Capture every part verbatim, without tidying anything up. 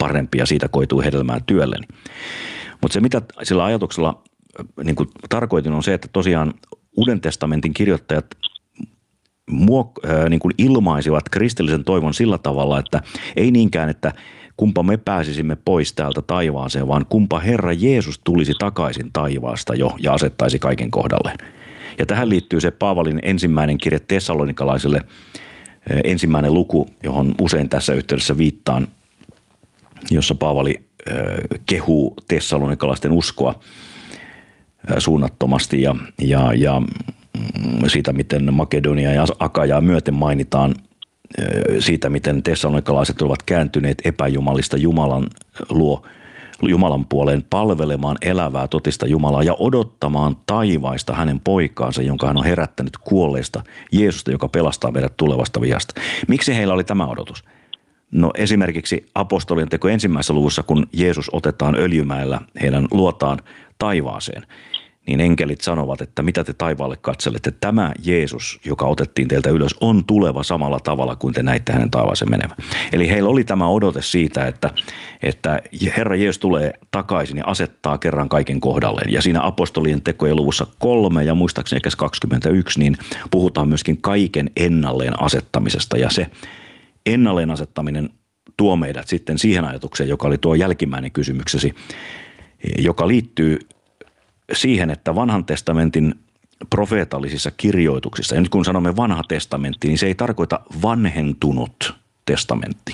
parempi ja siitä koituu hedelmää työlleni. Mutta se, mitä sillä ajatuksella niin kuin tarkoitin, on se, että tosiaan Uuden testamentin kirjoittajat muok- äh, niin kuin ilmaisivat kristillisen toivon sillä tavalla, että ei niinkään, että kumpa me pääsisimme pois täältä taivaaseen, vaan kumpa Herra Jeesus tulisi takaisin taivaasta jo ja asettaisi kaiken kohdalleen. Ja tähän liittyy se Paavalin ensimmäinen kirje Tessalonikalaisille, ensimmäinen luku, johon usein tässä yhteydessä viittaan, jossa Paavali kehuu tessalonikalaisten uskoa suunnattomasti ja, ja, ja siitä, miten Makedonia ja Akajaa myöten mainitaan siitä, miten tessalonikalaiset ovat kääntyneet epäjumalista Jumalan luo, Jumalan puoleen palvelemaan elävää totista Jumalaa ja odottamaan taivaista hänen poikaansa, jonka hän on herättänyt kuolleista, Jeesusta, joka pelastaa meidät tulevasta vihasta. Miksi heillä oli tämä odotus? No esimerkiksi apostolien teko ensimmäisessä luvussa, kun Jeesus otetaan Öljymäellä heidän luotaan taivaaseen, niin enkelit sanovat, että mitä te taivaalle katselette. Tämä Jeesus, joka otettiin teiltä ylös, on tuleva samalla tavalla kuin te näitte hänen taivaaseen menevän. Eli heillä oli tämä odote siitä, että, että Herra Jeesus tulee takaisin ja asettaa kerran kaiken kohdalleen. Ja siinä apostolien tekojen luvussa kolme ja muistaakseni ehkä kaksikymmentäyksi, niin puhutaan myöskin kaiken ennalleen asettamisesta. Ja se ennalleen asettaminen tuo meidät sitten siihen ajatukseen, joka oli tuo jälkimmäinen kysymyksesi, joka liittyy siihen, että vanhan testamentin profeetallisissa kirjoituksissa, ja nyt kun sanomme vanha testamentti, niin se ei tarkoita vanhentunut testamentti,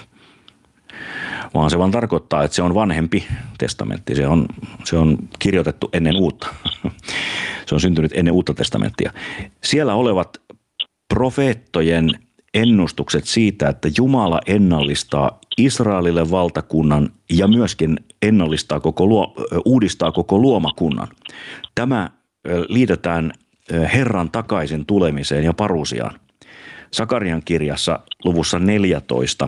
vaan se vaan tarkoittaa, että se on vanhempi testamentti. Se on, se on kirjoitettu ennen uutta. Se on syntynyt ennen uutta testamenttia. Siellä olevat profeettojen ennustukset siitä, että Jumala ennallistaa Israelille valtakunnan ja myöskin ennallistaa koko luo, uudistaa koko luomakunnan. Tämä liitetään Herran takaisin tulemiseen ja paruusiaan. Sakarian kirjassa luvussa neljätoista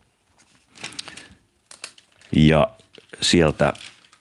ja sieltä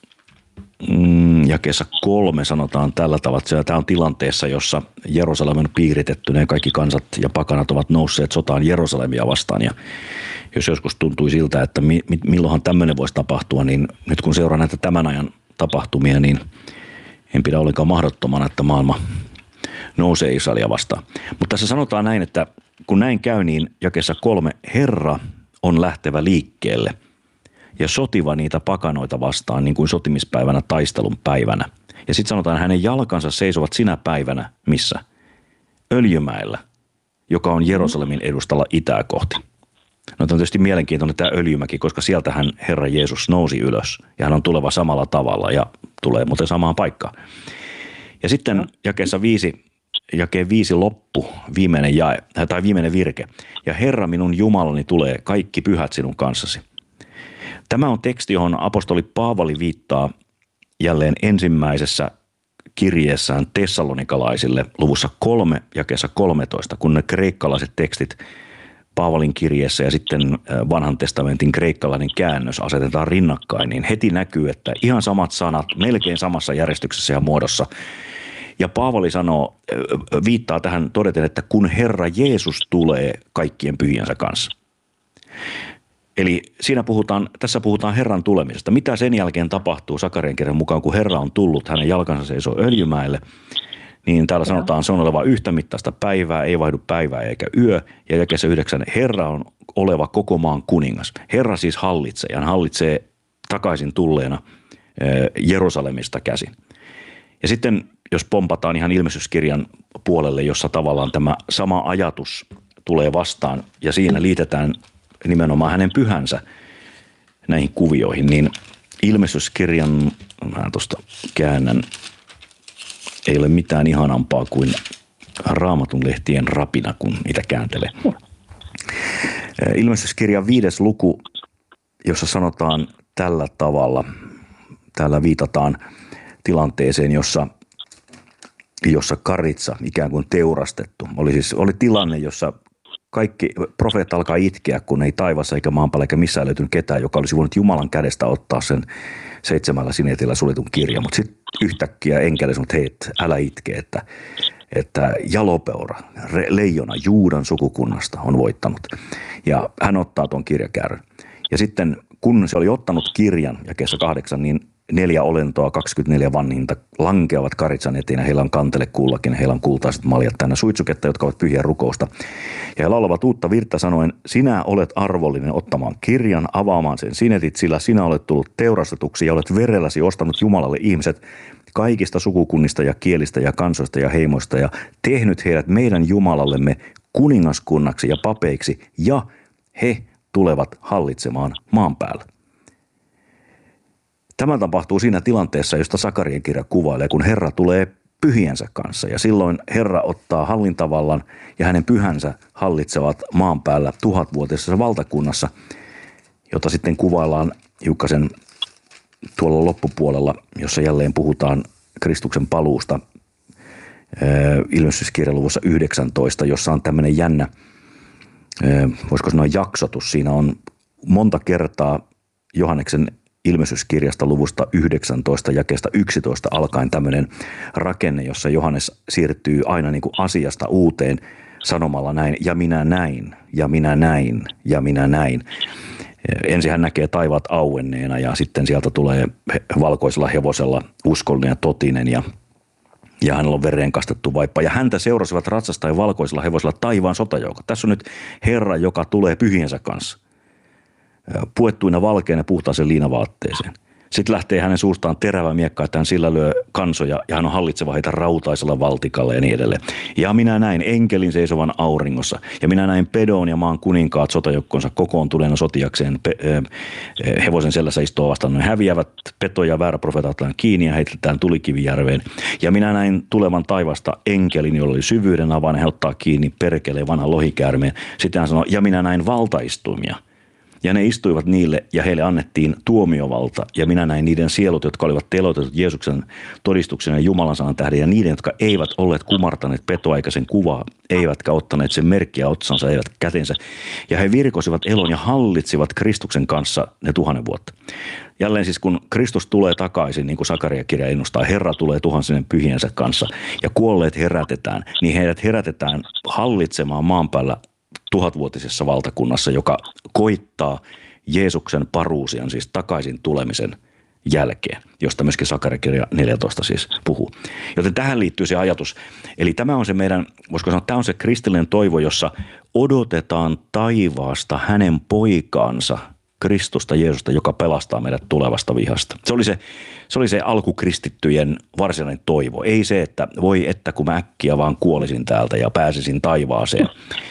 mm, jakeessa kolme sanotaan tällä tavalla, että tämä on tilanteessa, jossa Jerusalem on piiritetty, ne kaikki kansat ja pakanat ovat nousseet sotaan Jerusalemia vastaan. Ja jos joskus tuntui siltä, että mi, milloinhan tämmöinen voisi tapahtua, niin nyt kun seuraa näitä tämän ajan tapahtumia, niin en pidä ollenkaan mahdottomana, että maailma nousee Israelia vastaan. Mutta tässä sanotaan näin, että kun näin käy, niin jakeessa kolme, Herra on lähtevä liikkeelle ja sotiva niitä pakanoita vastaan, niin kuin sotimispäivänä taistelun päivänä. Ja sitten sanotaan, hänen jalkansa seisovat sinä päivänä, missä? Öljymäellä, joka on Jerusalemin edustalla itää kohti. No tämä on tietysti mielenkiintoinen tämä Öljymäki, koska sieltähän Herra Jeesus nousi ylös ja hän on tuleva samalla tavalla ja tulee muuten samaan paikkaan. Ja sitten jakeessa viisi, jakeen viisi loppu, viimeinen jae, tai viimeinen virke. Ja Herra minun Jumalani tulee kaikki pyhät sinun kanssasi. Tämä on teksti, johon apostoli Paavali viittaa jälleen ensimmäisessä kirjeessään tessalonikalaisille luvussa kolme, jakeessa kolmetoista, kun ne kreikkalaiset tekstit Paavalin kirjeessä ja sitten vanhan testamentin kreikkalainen käännös asetetaan rinnakkain, niin heti näkyy, että ihan samat sanat, melkein samassa järjestyksessä ja muodossa. Ja Paavali sanoo, viittaa tähän todeten, että kun Herra Jeesus tulee kaikkien pyhiensä kanssa. Eli siinä puhutaan, tässä puhutaan Herran tulemisesta. Mitä sen jälkeen tapahtuu Sakarian kirjan mukaan, kun Herra on tullut, hänen jalkansa seisoo Öljymäelle, niin täällä sanotaan, se on oleva yhtä mittaista päivää, ei vaihdu päivää eikä yö. Ja jakeessa yhdeksän, Herra on oleva koko maan kuningas. Herra siis hallitsee, ja hän hallitsee takaisin tulleena Jerusalemista käsin. Ja sitten, jos pompataan ihan ilmestyskirjan puolelle, jossa tavallaan tämä sama ajatus tulee vastaan, ja siinä liitetään nimenomaan hänen pyhänsä näihin kuvioihin, niin ilmestyskirjan, mä tuosta käännän, ei ole mitään ihanampaa kuin Raamatun lehtien rapina, kun niitä kääntelee. Ilmestyskirjan viides luku, jossa sanotaan tällä tavalla, täällä viitataan tilanteeseen, jossa, jossa karitsa ikään kuin teurastettu. Oli siis oli tilanne, jossa kaikki profeetta alkaa itkeä, kun ei taivassa eikä maan päällä eikä missään löytynyt ketään, joka olisi voinut Jumalan kädestä ottaa sen seitsemällä sineetillä suljetun kirjan. Mutta sitten yhtäkkiä enkeli sanoi, että hei, älä itke, että, että jalopeura, leijona Juudan sukukunnasta on voittanut. Ja hän ottaa tuon kirjakäärön. Ja sitten kun se oli ottanut kirjan, jakeessa kahdeksan, niin neljä olentoa, kaksikymmentäneljä vanhinta, lankeavat karitsan eteen ja heillä on kantele kullakin, heillä on kultaiset maljat täynnä suitsuketta, jotka ovat pyhiä rukousta. Ja he laulavat uutta virttä sanoen, sinä olet arvollinen ottamaan kirjan, avaamaan sen sinetit, sillä sinä olet tullut teurastetuksi ja olet verelläsi ostanut Jumalalle ihmiset kaikista sukukunnista ja kielistä ja kansoista ja heimoista ja tehnyt heidät meidän Jumalallemme kuningaskunnaksi ja papeiksi ja he tulevat hallitsemaan maan päällä. Tämä tapahtuu siinä tilanteessa, josta Sakarien kirja kuvailee, kun Herra tulee pyhiensä kanssa. Ja silloin Herra ottaa hallintavallan ja hänen pyhänsä hallitsevat maan päällä tuhatvuotisessa valtakunnassa, jota sitten kuvaillaan hiukkasen tuolla loppupuolella, jossa jälleen puhutaan Kristuksen paluusta ilmestyskirjan luvussa yhdeksäntoista, jossa on tämmöinen jännä, voisiko sanoa jaksotus. Siinä on monta kertaa Johanneksen ilmestyskirjasta luvusta yhdeksäntoista jakeesta yksitoista alkaen tämmöinen rakenne, jossa Johannes siirtyy aina niin kuin asiasta uuteen sanomalla näin, ja minä näin, ja minä näin, ja minä näin. Ensin hän näkee taivaat auenneena ja sitten sieltä tulee valkoisella hevosella uskollinen ja totinen ja, ja hänellä on vereen kastettu vaippa. Ja häntä seurasivat ratsastaen valkoisella hevosella taivaan sotajoukot. Tässä on nyt Herra, joka tulee pyhiensä kanssa. Puettuina valkeina puhtaaseen liinavaatteeseen. Sitten lähtee hänen suustaan terävä miekka, että hän sillä lyö kansoja ja hän on hallitseva heitä rautaisella valtikalla ja niin edelleen. Ja minä näin enkelin seisovan auringossa ja minä näin Pedon ja maan kuninkaat sotajoukkonsa kokoontuneena sotiakseen pe- äh, hevosen sellässä istua vastaan. Ne häviävät peto ja väärä profeeta otetaan kiinni ja heitetään tulikivijärveen. Ja minä näin tulevan taivasta enkelin, jolla oli syvyyden avain ja hän ottaa kiinni perkeleen vanhan lohikäärmeen. Sitten hän sanoi, ja minä näin valtaistuimia. Ja ne istuivat niille ja heille annettiin tuomiovalta ja minä näin niiden sielut, jotka olivat teloitetut Jeesuksen todistuksen ja Jumalan sanan tähden ja niiden, jotka eivät olleet kumartaneet petoa eikä sen kuvaa, eivätkä ottaneet sen merkkiä otsansa, eivät kätensä. Ja he virkosivat elon ja hallitsivat Kristuksen kanssa ne tuhannen vuotta. Jälleen siis kun Kristus tulee takaisin, niin kuin Sakaria-kirja ennustaa, Herra tulee tuhansien pyhiensä kanssa ja kuolleet herätetään, niin heidät herätetään hallitsemaan maan päällä tuhatvuotisessa valtakunnassa, joka koittaa Jeesuksen paruusian, siis takaisin tulemisen jälkeen, josta myöskin Sakaria-kirja neljätoista siis puhuu. Joten tähän liittyy se ajatus. Eli tämä on se meidän, voisiko sanoa, tämä on se kristillinen toivo, jossa odotetaan taivaasta hänen poikaansa, Kristusta Jeesusta, joka pelastaa meidät tulevasta vihasta. Se oli se, se oli se alkukristittyjen varsinainen toivo. Ei se, että voi että kun mä äkkiä vaan kuolisin täältä ja pääsisin taivaaseen,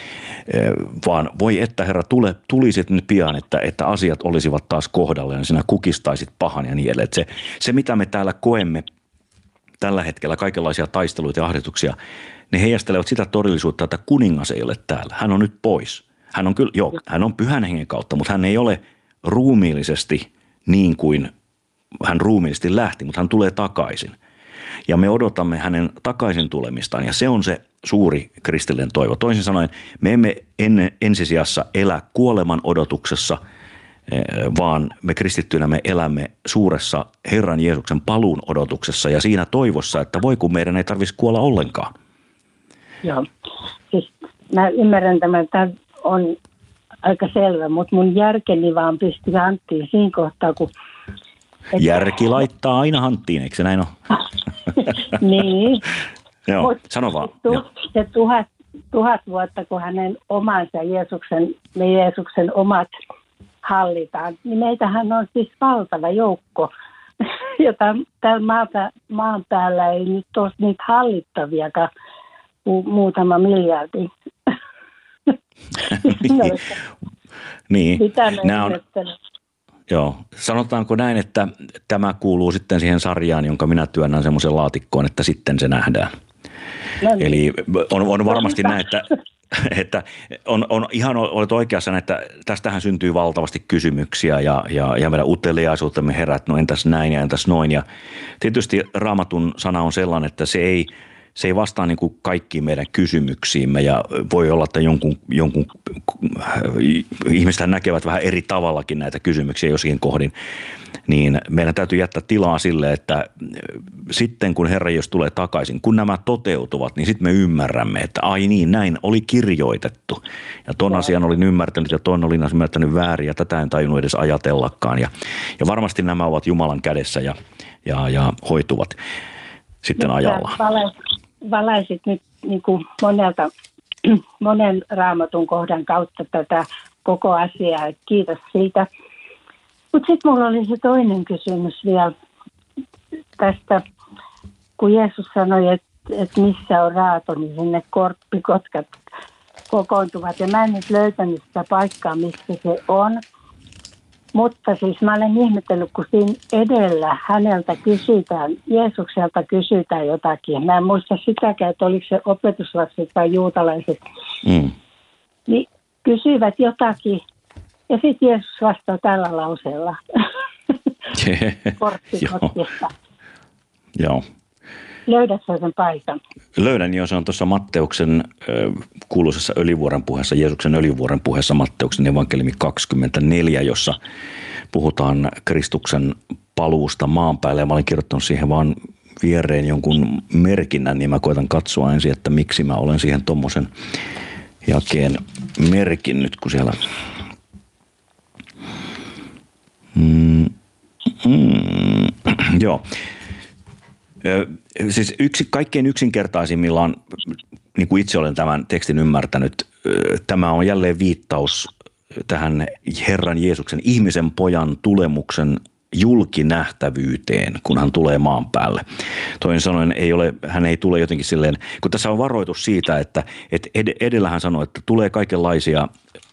vaan voi että Herra, tule, tulisit nyt pian, että, että asiat olisivat taas kohdalleen, sinä kukistaisit pahan ja niin edelleen. Se, se, mitä me täällä koemme tällä hetkellä, kaikenlaisia taisteluita ja ahdistuksia, ne heijastelevat sitä todellisuutta, että kuningas ei ole täällä. Hän on nyt pois. Hän on kyllä, joo, hän on pyhän hengen kautta, mutta hän ei ole ruumiillisesti niin kuin hän ruumiillisesti lähti, mutta hän tulee takaisin. Ja me odotamme hänen takaisin tulemistaan ja se on se suuri kristillinen toivo. Toisin sanoen me emme ennen, ensisijassa elä kuoleman odotuksessa, vaan me kristittyinä me elämme suuressa Herran Jeesuksen paluun odotuksessa ja siinä toivossa, että voi kun meidän ei tarvitsisi kuolla ollenkaan. Joo, siis mä ymmärrän tämän, tämä on aika selvä, mutta mun järkeni vaan pystyy hanttiin siinä kohtaa, kun... Että... Järki laittaa aina hanttiin, eikö se näin ole? Niin. Joo, mut sano vaan. Tu, se tuhat, tuhat vuotta, kun hänen omansa Jeesuksen, me Jeesuksen omat hallitaan, niin meitähän on siis valtava joukko, jota täällä maata, maan päällä ei nyt ole niitä hallittaviakaan, muutama miljardi. niin. niin. Mitä me on, joo. Sanotaanko näin, että tämä kuuluu sitten siihen sarjaan, jonka minä työnnän semmoisen laatikkoon, että sitten se nähdään. No niin. Eli on, on varmasti näin, että, että on, on ihan olet oikeassa, että tästähän syntyy valtavasti kysymyksiä ja, ja, ja meidän uteliaisuutemme herät, no entäs näin ja entäs noin. Ja tietysti Raamatun sana on sellainen, että se ei, se ei vastaa niin kuin kaikkiin meidän kysymyksiimme ja voi olla, että jonkun, jonkun ihmiset näkevät vähän eri tavallakin näitä kysymyksiä jossakin kohdin, niin meidän täytyy jättää tilaa sille, että sitten kun Herra Jeesus tulee takaisin, kun nämä toteutuvat, niin sitten me ymmärrämme, että ai niin, näin oli kirjoitettu. Ja ton asian olin ymmärtänyt ja ton olin ymmärtänyt väärin ja tätä en tajunnut edes ajatellakaan. Ja, ja varmasti nämä ovat Jumalan kädessä ja, ja, ja hoituvat sitten nyt ajallaan. Valaisit, valaisit nyt niin kuin monelta, monen raamatun kohdan kautta tätä koko asiaa. Kiitos siitä. Mutta sitten mulla oli se toinen kysymys vielä tästä, kun Jeesus sanoi, että, että missä on raato, niin sinne korppikotkat kokoontuvat. Ja mä en nyt löytänyt sitä paikkaa, missä se on. Mutta siis mä olen ihmetellyt, kun siinä edellä häneltä kysytään, Jeesukselta kysytään jotakin. Mä en muista sitäkään, että oliko se opetuslapset tai juutalaiset. Mm. Niin kysyivät jotakin. Ja sitten Jeesus vastaa tällä lauseella korttikotkista. Joo. Löydätkö sen paikan? Löydän jo, se on tuossa Matteuksen kuuluisessa öljyvuoren puheessa, Jeesuksen öljyvuoren puheessa Matteuksen evankeliumi kaksikymmentäneljä, jossa puhutaan Kristuksen paluusta maan päälle. Ja mä olin kirjoittanut siihen vaan viereen jonkun merkinnän, niin mä koitan katsoa ensin, että miksi mä olen siihen tommosen jakeen merkinnyt, kun siellä... Mm, mm, joo. Siis yksi, kaikkein yksinkertaisimmillaan, niin kuin itse olen tämän tekstin ymmärtänyt, tämä on jälleen viittaus tähän Herran Jeesuksen ihmisen pojan tulemuksen julkinähtävyyteen, kun hän tulee maan päälle. Toisin sanoen ei ole, hän ei tule jotenkin silleen, kun tässä on varoitus siitä, että, että edellä hän sanoi, että tulee kaikenlaisia,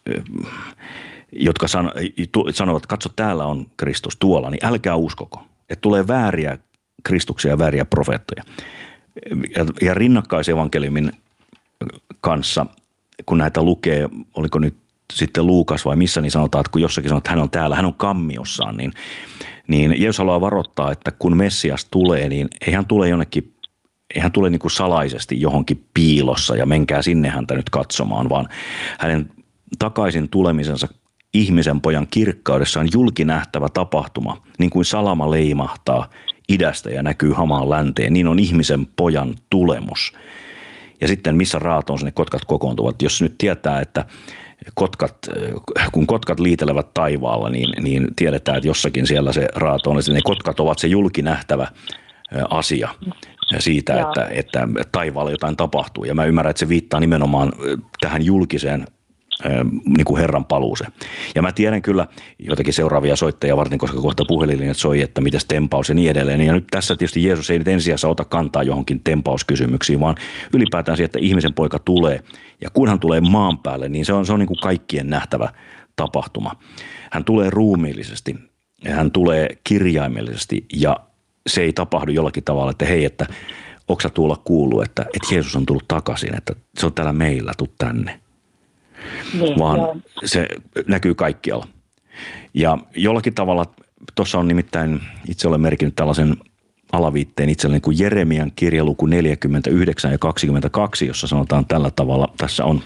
jotka sanovat, katso täällä on Kristus tuolla, niin älkää uskoko, että tulee vääriä Kristuksia ja vääriä profeettoja. Ja, ja rinnakkaisevankeliumin kanssa, kun näitä lukee, oliko nyt sitten Luukas vai missä, niin sanotaan, että kun jossakin sanotaan, että hän on täällä, hän on kammiossaan, niin, niin Jeesus haluaa varoittaa, että kun Messias tulee, niin ei hän tule jonnekin, ei hän tule niin kuin salaisesti johonkin piilossa ja menkää sinne häntä nyt katsomaan, vaan hänen takaisin tulemisensa ihmisen pojan kirkkaudessa on julkinähtävä tapahtuma, niin kuin salama leimahtaa idästä ja näkyy hamaan länteen, niin on ihmisen pojan tulemus. Ja sitten missä raatoon sinne kotkat kokoontuvat. Jos nyt tietää, että kotkat, kun kotkat liitelevät taivaalla, niin, niin tiedetään, että jossakin siellä se raato on. Ne kotkat ovat se julkinähtävä asia siitä, että, että taivaalla jotain tapahtuu. Ja mä ymmärrän, että se viittaa nimenomaan tähän julkiseen niin kuin Herran paluuseen. Ja mä tiedän kyllä jotakin seuraavia soittajia varten, koska kohta puhelinlinjat soi, että mitäs tempaus ja niin edelleen. Ja nyt tässä tietysti Jeesus ei nyt ensisijassa ota kantaa johonkin tempauskysymyksiin, vaan ylipäätään siihen, että ihmisen poika tulee. Ja kun hän tulee maan päälle, niin se on, se on niin kuin kaikkien nähtävä tapahtuma. Hän tulee ruumiillisesti, hän tulee kirjaimellisesti ja se ei tapahdu jollakin tavalla, että hei, että oksa tuolla kuuluu, että, että Jeesus on tullut takaisin, että se on täällä meillä, tuu tänne. Niin, vaan joo. Se näkyy kaikkialla. Ja jollakin tavalla, tuossa on nimittäin, itse olen merkinnyt tällaisen alaviitteen itselleni kuin Jeremian kirjaluku neljäkymmentäyhdeksän ja kaksikymmentäkaksi, jossa sanotaan tällä tavalla, tässä on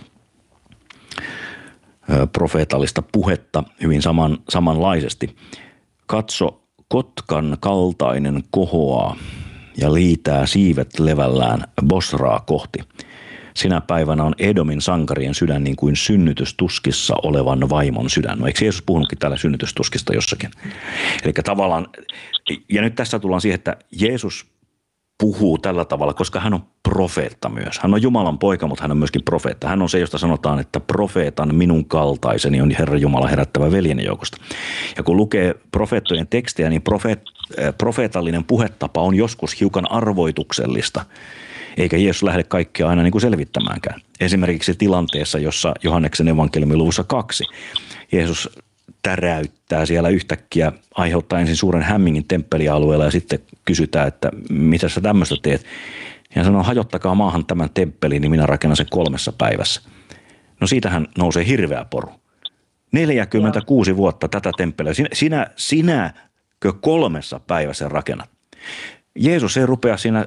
profeetallista puhetta hyvin saman, samanlaisesti. Katso, kotkan kaltainen kohoaa ja liitää siivet levällään Bosraa kohti. Sinä päivänä on Edomin sankarien sydän niin kuin synnytystuskissa olevan vaimon sydän. No eikö Jeesus puhunutkin täällä synnytystuskista jossakin? Eli tavallaan, ja nyt tässä tullaan siihen, että Jeesus puhuu tällä tavalla, koska hän on profeetta myös. Hän on Jumalan poika, mutta hän on myöskin profeetta. Hän on se, josta sanotaan, että profeetan minun kaltaiseni on Herra Jumala herättävä veljeni joukosta. Ja kun lukee profeettojen tekstejä, niin profeet, profeetallinen puhetapa on joskus hiukan arvoituksellista. Eikä Jeesus lähde kaikkea aina niin kuin selvittämäänkään. Esimerkiksi tilanteessa, jossa Johanneksen evankeliumin luvussa kaksi, Jeesus täräyttää siellä yhtäkkiä, aiheuttaa ensin suuren hämmingin temppelialueella ja sitten kysytään, että mitä sä tämmöistä teet. Ja sanoo, hajottakaa maahan tämän temppelin, niin minä rakennan sen kolmessa päivässä. No siitähän nousee hirveä poru. neljäkymmentäkuusi Joo. vuotta tätä temppeliä. Sinä, sinä, sinäkö kolmessa päivässä rakennat? Jeesus ei rupea siinä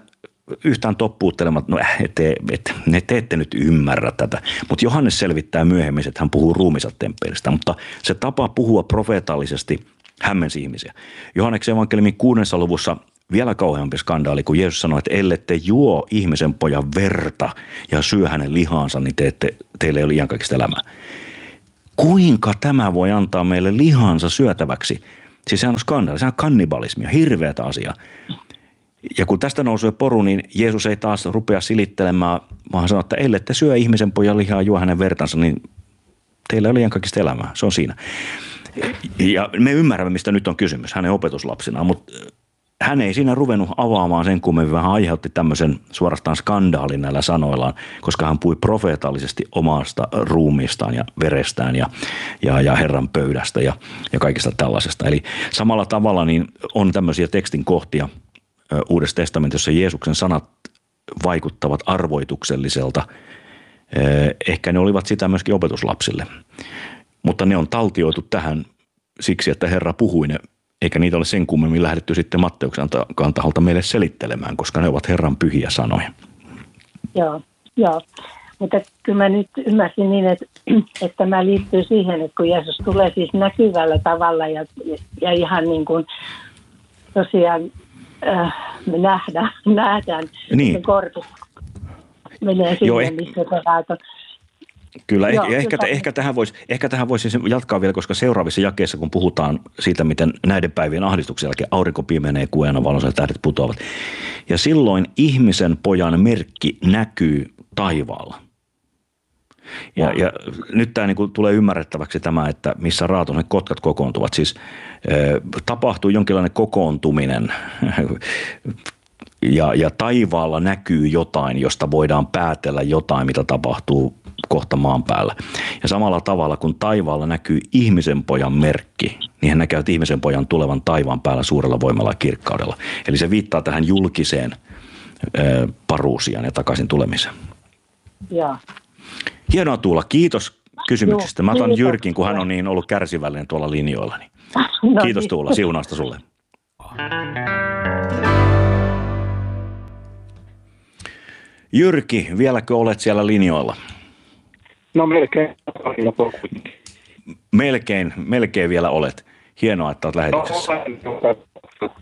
yhtään toppuuttelematta, no ette, ette, ne te ette nyt ymmärrä tätä. Mutta Johannes selvittää myöhemmin, että hän puhuu ruumiinsa temppelistä, mutta se tapa puhua profeetallisesti hämmensi ihmisiä. Johanneksen evankeliumin kuudennessa luvussa vielä kauheampi skandaali, kun Jeesus sanoi, että ellette juo ihmisen pojan verta ja syö hänen lihaansa, niin te ette, teille ei ole iankaikkista elämää. Kuinka tämä voi antaa meille lihansa syötäväksi? Siis sehän on skandaali, sehän on kannibalismia, hirveätä asiaa. Ja kun tästä nousee poru, niin Jeesus ei taas rupea silittelemään, vaan sanoo, että ellette syö ihmisen pojan lihaa ja juo hänen vertansa, niin teillä ei ole iankaikkista elämää. Se on siinä. Ja me ymmärrämme, mistä nyt on kysymys hänen opetuslapsinaan, mutta hän ei siinä ruvennut avaamaan sen, kun me vähän aiheutti tämmöisen suorastaan skandaalin näillä sanoillaan, koska hän puhui profeetallisesti omasta ruumiistaan ja verestään ja, ja, ja Herran pöydästä ja, ja kaikista tällaisesta. Eli samalla tavalla niin on tämmöisiä tekstin kohtia Uudessa testamentissa, jossa Jeesuksen sanat vaikuttavat arvoitukselliselta. Ehkä ne olivat sitä myöskin opetuslapsille, mutta ne on taltioitu tähän siksi, että Herra puhui ne, eikä niitä ole sen kummemmin lähdetty sitten Matteuksen taholta meille selittelemään, koska ne ovat Herran pyhiä sanoja. Joo, joo. Mutta kyllä mä nyt ymmärsin niin, että, että tämä liittyy siihen, että kun Jeesus tulee siis näkyvällä tavalla ja, ja ihan niin kuin tosiaan äh, me nähdään, nähdään niin. Se korpus menee sinne, Joo, eh... missä se raato. Kyllä, Joo, ehkä, ehkä, ehkä, tähän voisi, ehkä tähän voisi jatkaa vielä, koska seuraavissa jakeissa, kun puhutaan siitä, miten näiden päivien ahdistuksen jälkeen aurinko pimenee, kuuena valonsa ja tähdet putoavat. Ja silloin ihmisen pojan merkki näkyy taivaalla. Ja, ja nyt tämä niin kuin tulee ymmärrettäväksi tämä, että missä raatoiset kotkat kokoontuvat. Siis äh, tapahtuu jonkinlainen kokoontuminen ja, ja taivaalla näkyy jotain, josta voidaan päätellä jotain, mitä tapahtuu kohta maan päällä. Ja samalla tavalla, kun taivaalla näkyy ihmisen pojan merkki, niin hän näkee ihmisen pojan tulevan taivaan päällä suurella voimalla ja kirkkaudella. Eli se viittaa tähän julkiseen ö, paruusiaan ja takaisin tulemiseen. Joo. Hienoa Tuula, kiitos kysymyksistä. Mä otan Jyrkin, kun hän on niin ollut kärsivällinen tuolla linjoilla. Niin. No, kiitos Tuula, siunausta sulle. Jyrki, vieläkö olet siellä linjoilla? No melkein. Melkein, melkein vielä olet. Hienoa, että olet lähetyksessä. No,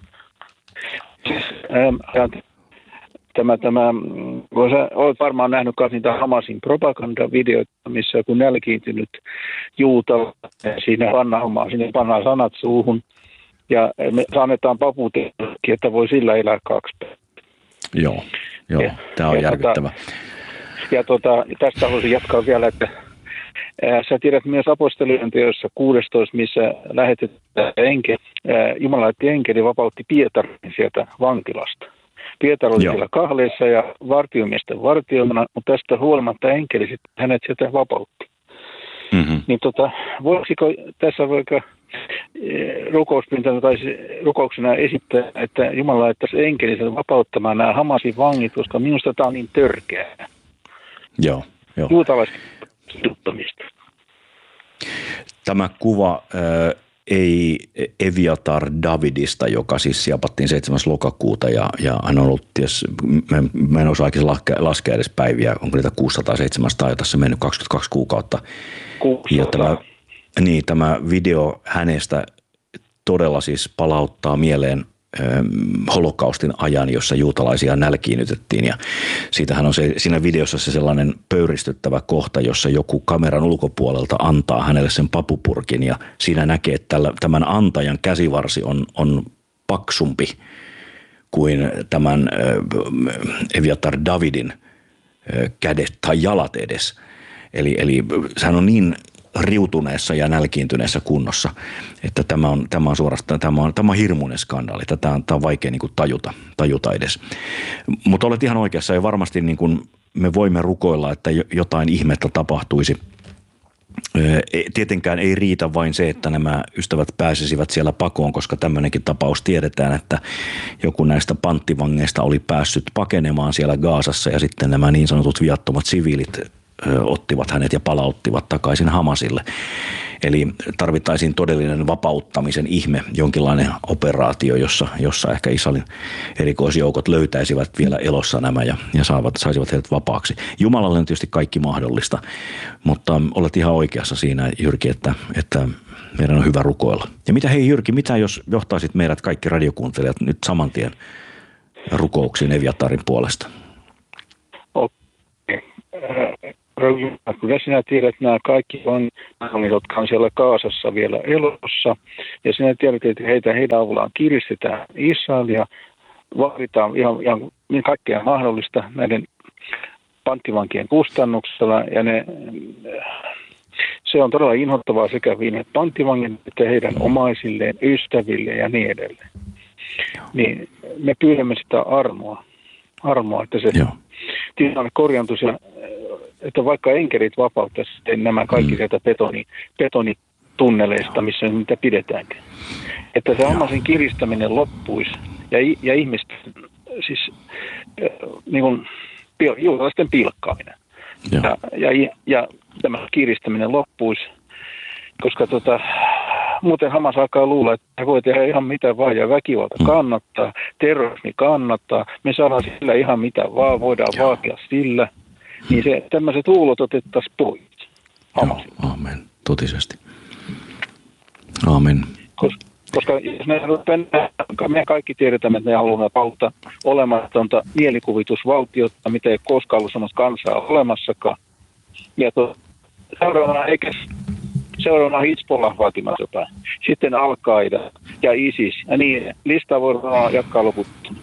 tämä, tämä, kun sä olet varmaan nähnyt myös niitä Hamasin propagandavideoita, missä joku nälkiintynyt juutala, siinä pannaan, sinne pannaan sanat suuhun ja me annetaan papuuteekin, että voi sillä elää kaksi päivää. Joo, joo. Ja, tämä on ja järkyttävä. Tota, ja tota, tästä haluaisin jatkaa vielä, että ää, sä tiedät myös apostolien teossa kuusitoista, missä lähetetään enkeli, ää, Jumala laitti enkeli vapautti Pietarin sieltä vankilasta. Pietari oli Joo. siellä kahleessa ja vartiomiesten vartiomana, mutta tästä huolimatta enkeli sitten hänet sieltä vapautti. Mm-hmm. Niin tota, voisiko tässä vaikka rukouspyyntönä tai rukouksena esittää, että Jumala laittaisi enkelisen vapauttamaan nämä Hamasin vangit, koska minusta tämä on niin törkeää. Joo, joo. Juutalaisten kiduttamista. Tämä kuva äh, ei Eviatar Davidista, joka siis siapattiin seitsemäs lokakuuta ja, ja hän on ollut, ties, mä, mä en osaa oikein laskea, laskea edes päiviä, onko niitä kuusisataa seitsemänsataa, jota se mennyt kaksikymmentäkaksi kuukautta. kuusisataa. Ja tämä, niin, tämä video hänestä todella siis palauttaa mieleen holokaustin ajan, jossa juutalaisia nälkiinnytettiin ja siitähän on se, siinä videossa se sellainen pöyristyttävä kohta, jossa joku kameran ulkopuolelta antaa hänelle sen papupurkin ja siinä näkee, että tämän antajan käsivarsi on, on paksumpi kuin tämän Eviatar Davidin kädet tai jalat edes. Eli, eli hän on niin riutuneessa ja nälkiintyneessä kunnossa, että tämä on, tämä on suorastaan, tämä on, tämä on hirmuinen skandaali. Tätä on, tämä on vaikea niin kuin tajuta, tajuta edes. Mutta olet ihan oikeassa ja varmasti niin kuin me voimme rukoilla, että jotain ihmettä tapahtuisi. Tietenkään ei riitä vain se, että nämä ystävät pääsisivät siellä pakoon, koska tämmöinenkin tapaus tiedetään, että joku näistä panttivangeista oli päässyt pakenemaan siellä Gaasassa ja sitten nämä niin sanotut viattomat siviilit ottivat hänet ja palauttivat takaisin Hamasille. Eli tarvittaisiin todellinen vapauttamisen ihme, jonkinlainen operaatio, jossa, jossa ehkä Israelin erikoisjoukot löytäisivät vielä elossa nämä ja, ja saavat, saisivat heidät vapaaksi. Jumalalle on tietysti kaikki mahdollista, mutta olet ihan oikeassa siinä, Jyrki, että, että meidän on hyvä rukoilla. Ja mitä hei Jyrki, mitä jos johtaisit meidät kaikki radiokuuntelijat nyt saman tien rukouksiin Eviatarin puolesta? Okei. Kyllä sinä tiedät, että nämä kaikki on, jotka on siellä Kaasassa vielä elossa, ja sinä tiedät, että heitä heidän avullaan kiristetään Israelia, vaaditaan ihan, ihan kaikkea mahdollista näiden panttivankien kustannuksella, ja ne, se on todella inhottavaa sekä viime panttivangin että heidän omaisilleen, ystäville ja niin edelleen. Niin me pyydämme sitä armoa, armoa että se Joo. tilanne korjaantuisi, että vaikka enkelit vapauttaisivat nämä kaikki mm. sieltä betoni, betonitunneleista, missä niitä pidetäänkään. Että se omaisen kiristäminen loppuisi ja, ja ihmisten, siis niin kuin juutalaisten pilkkaaminen. Ja, ja, ja tämä kiristäminen loppuisi, koska tota, muuten Hamas alkaa luulla, että he voi tehdä ihan mitä vaan ja väkivalta kannattaa, terrorismi kannattaa, me saadaan sillä ihan mitä vaan, voidaan Joo. vaatia sillä. Niin se, tämmöiset luulot otettaisiin pois. Joo, aamen, totisesti. Aamen. Kos, koska jos me, me kaikki tiedetään, että me haluamme pauttaa olematonta mielikuvitusvaltiota, mitä ei koskaan ollut sellaista kansaa olemassakaan. Ja to, seuraavana, eikä seuraavana Hizbollah vaatimassa jotain. Sitten Al-Qaida ja ISIS ja niin. Listaa voidaan jatkaa loputtomaan.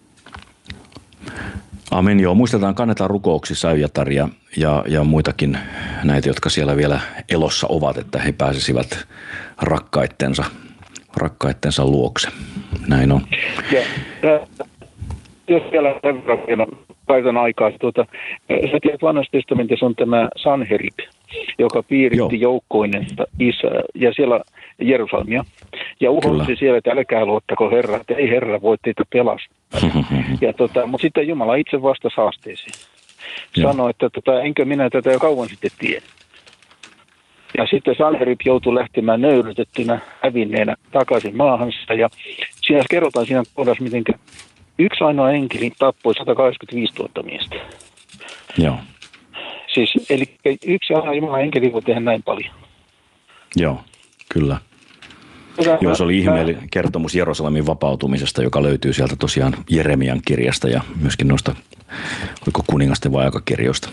Amen, joo. Muistetaan, kannetaan rukouksissa Eviataria ja, ja muitakin näitä, jotka siellä vielä elossa ovat, että he pääsisivät rakkaittensa, rakkaittensa luokse. Näin on. Ja, ja, jos vielä kaitan aikaa, tuota, sä tiedät, vanhassa testamentissa on tämä Sanherib, joka piiritti joo. joukkoinen isä, ja siellä Jerusalemia. Ja uhosi siellä, että älkää luottako Herra, että ei Herra voi teitä pelastaa. ja tota, mutta sitten Jumala itse vastasi haasteeseen. Sanoi, että tota, enkö minä tätä jo kauan sitten tiedä. Ja sitten Sanherib joutui lähtemään nöyrytettynä, hävinneenä takaisin maahansa. Ja siinä kerrotaan siinä kohdassa, miten yksi ainoa enkeli tappoi sata kahdeksankymmentäviisituhatta miestä. Joo. Siis, eli yksi ainoa Jumalan enkeli voi tehdä näin paljon. Joo, kyllä. Joo, se oli ihmeellinen kertomus Jerusalemin vapautumisesta, joka löytyy sieltä tosiaan Jeremian kirjasta ja myöskin noista, oliko kuningasten vai aikakirjoista.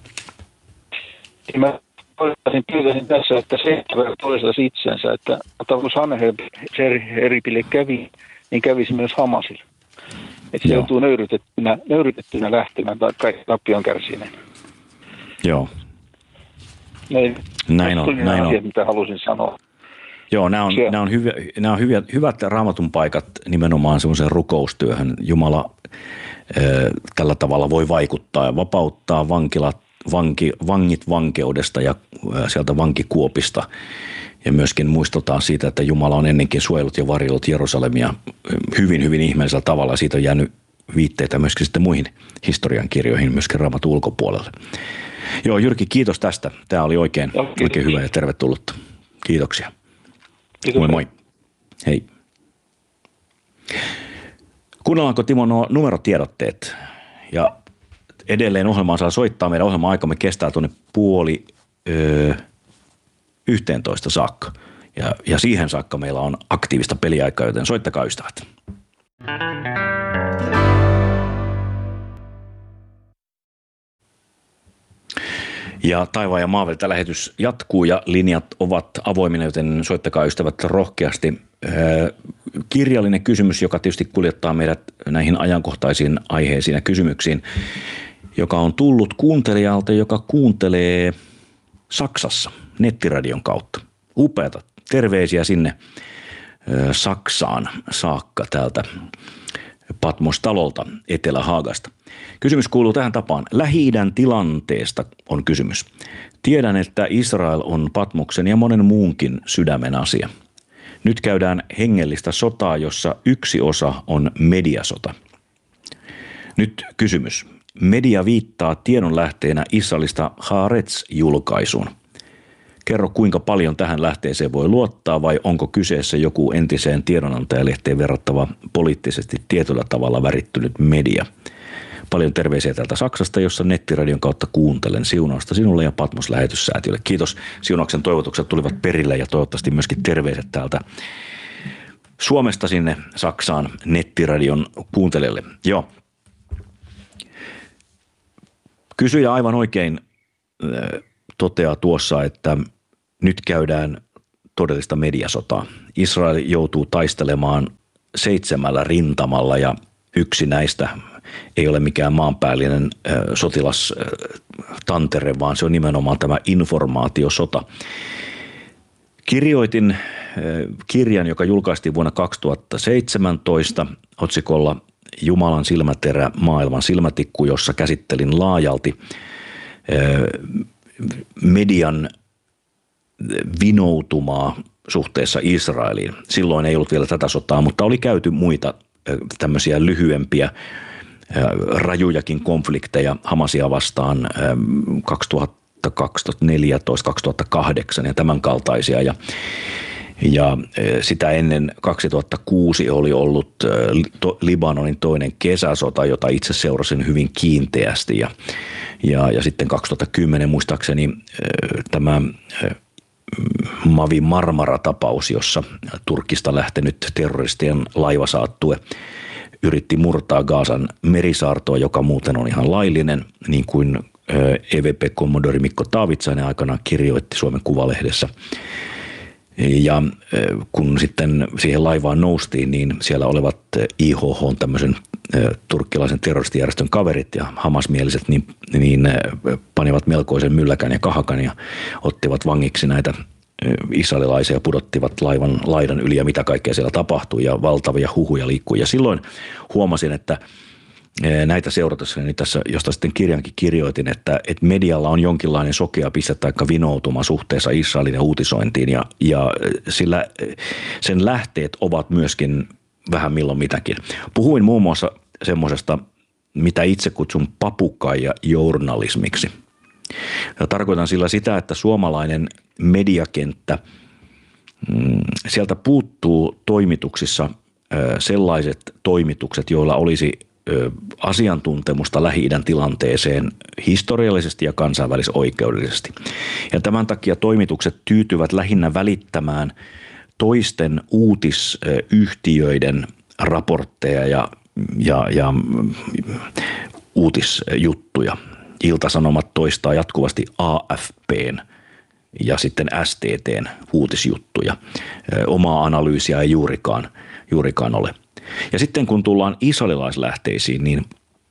Mä pyytäisin tässä, että se toiselta itsensä, että kun Sanheribille kävi, niin kävisi myös Hamasille. Että se joutuu nöyrytettynä, nöyrytettynä lähtemään tai kaikki tappion kärsineen. Joo. Näin, näin on. Näin asiat, on. mitä halusin sanoa. Joo, nämä on, nämä on, hyviä, nämä on hyviä, hyvät raamatun paikat nimenomaan semmoiseen rukoustyöhön. Jumala äh, tällä tavalla voi vaikuttaa ja vapauttaa vankilat, vanki, vangit vankeudesta ja äh, sieltä vankikuopista. Ja myöskin muistutaan siitä, että Jumala on ennenkin suojellut ja varjellut Jerusalemia hyvin, hyvin ihmeellisellä tavalla. Siitä on jäänyt viitteitä myöskin sitten muihin historiankirjoihin, myöskin raamatun ulkopuolelle. Joo, Jyrki, kiitos tästä. Tämä oli oikein, Joo, oikein hyvä ja tervetullutta. Kiitoksia. Kiitos. Moi moi. Hei. Kuunnellaanko Timo nuo numerotiedotteet? Ja edelleen ohjelmaan saa soittaa. Meidän ohjelma-aikamme kestää tuonne puoli öö, yhteentoista saakka. Ja, ja siihen saakka meillä on aktiivista peliaikaa, joten soittakaa ystävät. Ja Taivaan ja Maavelta lähetys jatkuu ja linjat ovat avoimina, joten soittakaa ystävät rohkeasti. Kirjallinen kysymys, joka tietysti kuljettaa meidät näihin ajankohtaisiin aiheisiin ja kysymyksiin, joka on tullut kuuntelijalta, joka kuuntelee Saksassa nettiradion kautta. Upeata. Terveisiä sinne Saksaan saakka täältä Patmos-talolta Etelä-Haagasta. Kysymys kuuluu tähän tapaan. Lähi-idän tilanteesta on kysymys. Tiedän, että Israel on Patmoksen ja monen muunkin sydämen asia. Nyt käydään hengellistä sotaa, jossa yksi osa on mediasota. Nyt kysymys. Media viittaa tiedonlähteenä Israelista Haaretz-julkaisuun. Kerro, kuinka paljon tähän lähteeseen voi luottaa vai onko kyseessä joku entiseen tiedonantajalehteen verrattava poliittisesti tietyllä tavalla värittynyt media. Paljon terveisiä täältä Saksasta, jossa nettiradion kautta kuuntelen. Siunausta sinulle ja Patmos-lähetyssäätiölle. Kiitos. Siunauksen toivotukset tulivat perille ja toivottavasti myöskin terveiset täältä Suomesta sinne Saksaan nettiradion kuuntelijalle. Joo. Kysyjä aivan oikein toteaa tuossa, että nyt käydään todellista mediasotaa. Israel joutuu taistelemaan seitsemällä rintamalla ja yksi näistä ei ole mikään maanpäällinen sotilastantere, vaan se on nimenomaan tämä informaatiosota. Kirjoitin kirjan, joka julkaistiin vuonna kaksituhattaseitsemäntoista otsikolla Jumalan silmäterä, maailman silmätikku, jossa käsittelin laajalti median vinoutumaa suhteessa Israeliin. Silloin ei ollut vielä tätä sotaa, mutta oli käyty muita tämmöisiä lyhyempiä, rajujakin konflikteja Hamasia vastaan kaksituhattakaksitoista, kaksituhattakahdeksan ja tämän kaltaisia. Ja, ja sitä ennen kaksituhattakuusi oli ollut Libanonin toinen kesäsota, jota itse seurasin hyvin kiinteästi. Ja, ja, ja sitten kaksituhattakymmenen muistaakseni tämä Mavi Marmara-tapaus, jossa Turkista lähtenyt terroristien laivasaattue yritti murtaa Gaasan merisaartoa, joka muuten on ihan laillinen, niin kuin E V P-kommodori Mikko Taavitsainen aikanaan kirjoitti Suomen Kuvalehdessä. Ja kun sitten siihen laivaan noustiin, niin siellä olevat I H H, tämmöisen turkkilaisen terroristijärjestön kaverit ja hamasmieliset, niin, niin panivat melkoisen mylläkän ja kahakan ja ottivat vangiksi näitä israelilaisia, pudottivat laivan laidan yli ja mitä kaikkea siellä tapahtui ja valtavia huhuja liikkui. Ja silloin huomasin, että näitä seuratessani niin tässä, josta sitten kirjankin kirjoitin, että, että medialla on jonkinlainen sokea piste tai vinoutuma suhteessa Israelin ja uutisointiin ja, ja sillä sen lähteet ovat myöskin vähän milloin mitäkin. Puhuin muun muassa semmoisesta, mitä itse kutsun papukaija-journalismiksi. Ja tarkoitan sillä sitä, että suomalainen mediakenttä, sieltä puuttuu toimituksissa sellaiset toimitukset, joilla olisi asiantuntemusta Lähi-idän tilanteeseen historiallisesti ja kansainvälisoikeudellisesti. Ja tämän takia toimitukset tyytyvät lähinnä välittämään toisten uutisyhtiöiden raportteja ja, ja, ja uutisjuttuja. Ilta-Sanomat toistaa jatkuvasti A F P:n ja sitten S T T:n uutisjuttuja. Omaa analyysiä ei juurikaan, juurikaan ole. Ja sitten kun tullaan israelilaislähteisiin, niin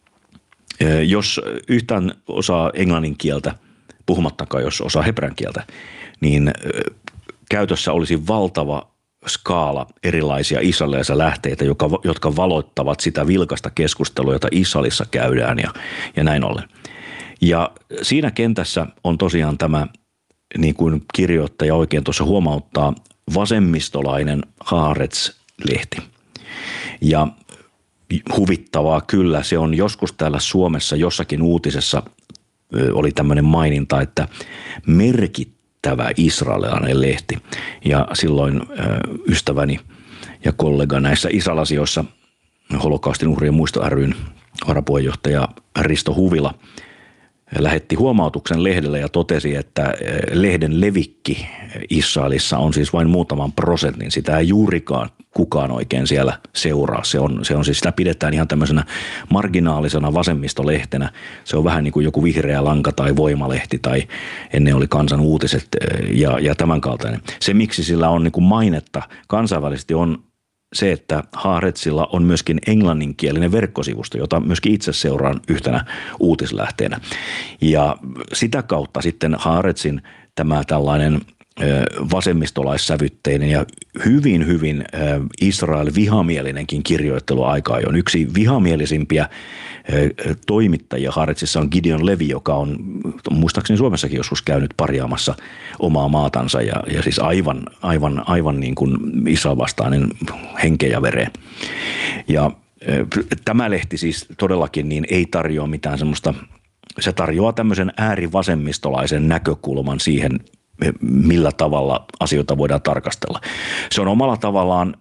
jos yhtään osaa englannin kieltä, puhumattakaan jos osaa hebrean kieltä, niin käytössä olisi valtava skaala erilaisia israelilaisia lähteitä, jotka valoittavat sitä vilkasta keskustelua, jota Israelissa käydään ja, ja näin ollen. Ja siinä kentässä on tosiaan tämä, niin kuin kirjoittaja oikein tuossa huomauttaa, vasemmistolainen Haaretz-lehti. Ja huvittavaa kyllä, se on joskus täällä Suomessa jossakin uutisessa oli tämmöinen maininta, että merkittävä israelilainen lehti. Ja silloin ystäväni ja kollega näissä Israel-asioissa, Holokaustin uhrien muisto ry:n varapuheenjohtaja Risto Huvila lähetti huomautuksen lehdelle ja totesi, että lehden levikki Israelissa on siis vain muutaman prosentin. Sitä ei juurikaan kukaan oikein siellä seuraa. Se on, se on siis, sitä pidetään ihan tämmöisenä marginaalisena vasemmistolehtenä. Se on vähän niin kuin joku Vihreä Lanka tai Voimalehti tai ennen oli Kansan Uutiset ja, ja tämän kaltainen. Se, miksi sillä on niin kuin mainetta kansainvälisesti, on se, että Haaretzilla on myöskin englanninkielinen verkkosivusto, jota myöskin itse seuraan yhtenä uutislähteenä. Ja sitä kautta sitten Haaretzin tämä tällainen vasemmistolaissävytteinen ja hyvin, hyvin Israel-vihamielinenkin kirjoittelu aika ajoin. Yksi vihamielisimpiä toimittajia Haaretzissa on Gideon Levi, joka on muistaakseni Suomessakin joskus käynyt parjaamassa omaa maatansa ja, ja siis aivan, aivan, aivan niin kuin Israel-vastainen henkeä ja vereen. Ja tämä lehti siis todellakin niin ei tarjoa mitään semmoista, se tarjoaa tämmöisen äärivasemmistolaisen näkökulman siihen millä tavalla asioita voidaan tarkastella. Se on omalla tavallaan,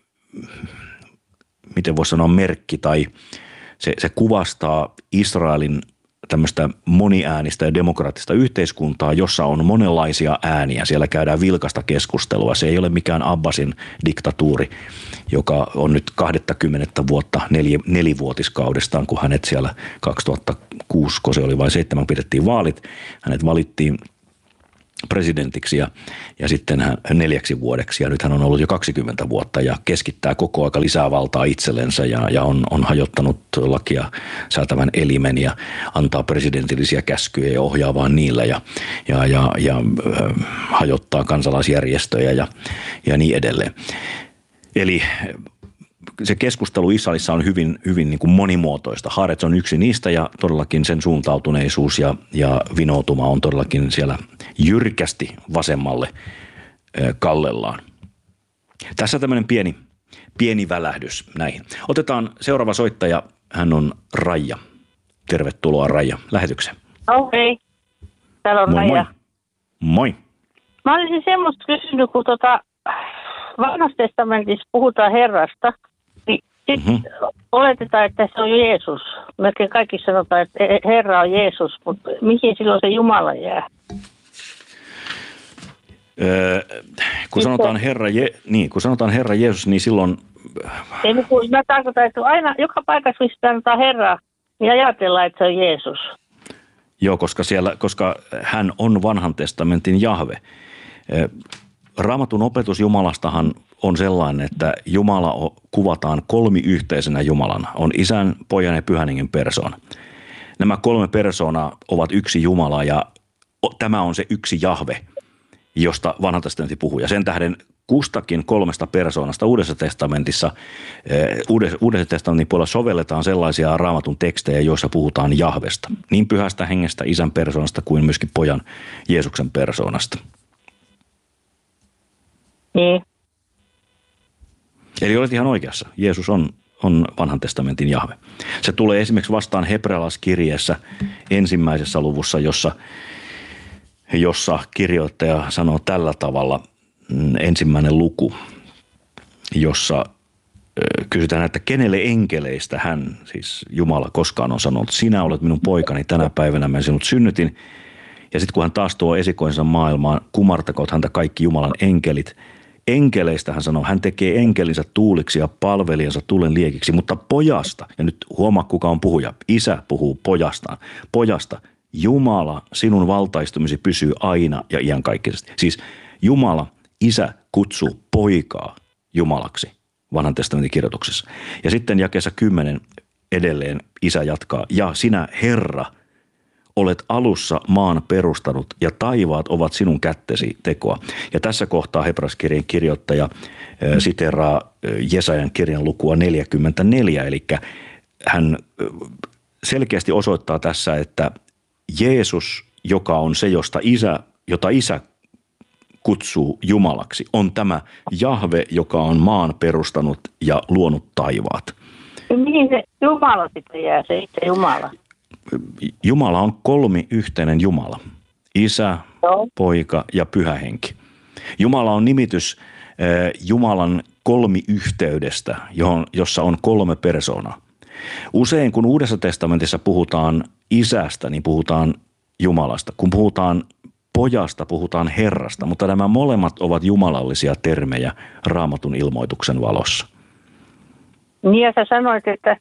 miten voisi sanoa, merkki tai se, se kuvastaa Israelin tämmöistä moniäänistä ja demokraattista yhteiskuntaa, jossa on monenlaisia ääniä. Siellä käydään vilkasta keskustelua. Se ei ole mikään Abbasin diktatuuri, joka on nyt kaksikymmentä vuotta nel, nelivuotiskaudestaan, kun hänet siellä kaksituhattakuusi, kun se oli vain seitsemän, pidettiin vaalit. Hänet valittiin presidentiksi ja, ja sitten hän neljäksi vuodeksi ja nyt hän on ollut jo kaksikymmentä vuotta ja keskittää koko aika lisää valtaa itsellensä ja, ja on, on hajottanut lakia säätävän elimen ja antaa presidentillisiä käskyjä ja ohjaa vaan niillä ja, ja, ja, ja äh, hajottaa kansalaisjärjestöjä ja, ja niin edelleen. Eli se keskustelu Israelissa on hyvin, hyvin niin kuin monimuotoista. Haaretz on yksi niistä ja todellakin sen suuntautuneisuus ja, ja vinoutuma on todellakin siellä jyrkästi vasemmalle kallellaan. Tässä tämmöinen pieni, pieni välähdys näihin. Otetaan seuraava soittaja. Hän on Raija. Tervetuloa Raija lähetykseen. Okei. Okay. Täällä on moi, Raija. Moi. Moi. Mä olisin semmoista kysynyt, kun tota, Vanhassa testamentissa puhutaan Herrasta, niin sitten mm-hmm. oletetaan, että se on Jeesus. Melkein kaikki sanotaan, että Herra on Jeesus, mutta mihin silloin se Jumala jää? Öö, kun, sanotaan Herra Je- niin, kun sanotaan Herra Jeesus, niin silloin... Ei, kun mä tarkoitan, että aina joka paikassa, missä sanotaan Herra, niin ajatellaan, että se on Jeesus. Joo, koska, siellä, koska hän on Vanhan testamentin Jahve. Raamatun opetus Jumalastahan on sellainen, että Jumala kuvataan kolmiyhteisenä Jumalana. On Isän, Pojan ja Pyhän Hengen persoona. Nämä kolme persoonaa ovat yksi Jumala ja tämä on se yksi Jahve, josta Vanha testamentti puhuu. Ja sen tähden kustakin kolmesta persoonasta Uudessa testamentissa, Uudessa testamentin puolella sovelletaan sellaisia Raamatun tekstejä, joissa puhutaan Jahvesta. Niin Pyhästä Hengestä, Isän persoonasta kuin myöskin Pojan Jeesuksen persoonasta. Niin. Eli olet ihan oikeassa. Jeesus on, on Vanhan testamentin Jahve. Se tulee esimerkiksi vastaan hebrealaiskirjeessä ensimmäisessä luvussa, jossa, jossa kirjoittaja sanoo tällä tavalla, ensimmäinen luku, jossa kysytään, että kenelle enkeleistä hän, siis Jumala, koskaan on sanonut, sinä olet minun poikani, tänä päivänä mä sinut synnytin. Ja sitten kun hän taas tuo esikoinsa maailmaan, kumartakoot häntä kaikki Jumalan enkelit. Enkeleistä hän sanoo, hän tekee enkelinsä tuuliksi ja palvelijansa tulen liekiksi, mutta pojasta, ja nyt huomaa kuka on puhuja, isä puhuu pojastaan, pojasta, Jumala, sinun valtaistumisi pysyy aina ja iankaikkisesti. Siis Jumala, isä kutsuu poikaa Jumalaksi Vanhan testamentin kirjoituksessa. Ja sitten jakeessa kymmenen edelleen isä jatkaa, ja sinä Herra, olet alussa maan perustanut ja taivaat ovat sinun kättesi tekoa. Ja tässä kohtaa Hebraiskirjeen kirjoittaja mm. siteraa Jesajan kirjan lukua neljäkymmentäneljä, eli hän selkeästi osoittaa tässä, että Jeesus, joka on se, josta isä, jota isä kutsuu Jumalaksi, on tämä Jahve, joka on maan perustanut ja luonut taivaat. Mihin se Jumala sitten jää, se itse Jumala? Jumala on kolmiyhteinen Jumala. Isä, no. Poika ja Pyhä Henki. Jumala on nimitys Jumalan kolmiyhteydestä, johon, jossa on kolme persoonaa. Usein kun Uudessa testamentissa puhutaan isästä, niin puhutaan Jumalasta. Kun puhutaan pojasta, puhutaan Herrasta, mutta nämä molemmat ovat jumalallisia termejä Raamatun ilmoituksen valossa. Niin ja sä sanoit, että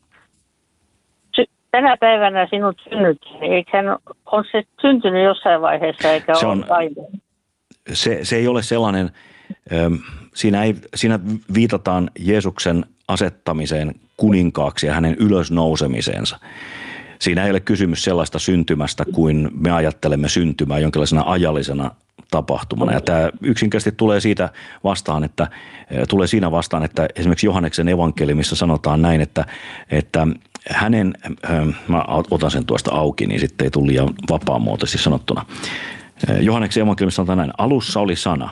tänä päivänä sinut synnyttiin. Eikö hän on se syntynyt jossain vaiheessa eikä se ole aina? Se, se ei ole sellainen, siinä, ei, siinä viitataan Jeesuksen asettamiseen kuninkaaksi ja hänen ylösnousemiseensa. Siinä ei ole kysymys sellaista syntymästä kuin me ajattelemme syntymää jonkinlaisena ajallisena tapahtumana. Ja tämä yksinkertaisesti tulee siitä vastaan, että tulee siinä vastaan, että esimerkiksi Johanneksen evankeliumissa sanotaan näin, että, että hänen, mä otan sen tuosta auki, niin sitten ei tule liian vapaamuotoisesti sanottuna. Johanneksen evankeliumissa sanotaan näin, alussa oli sana.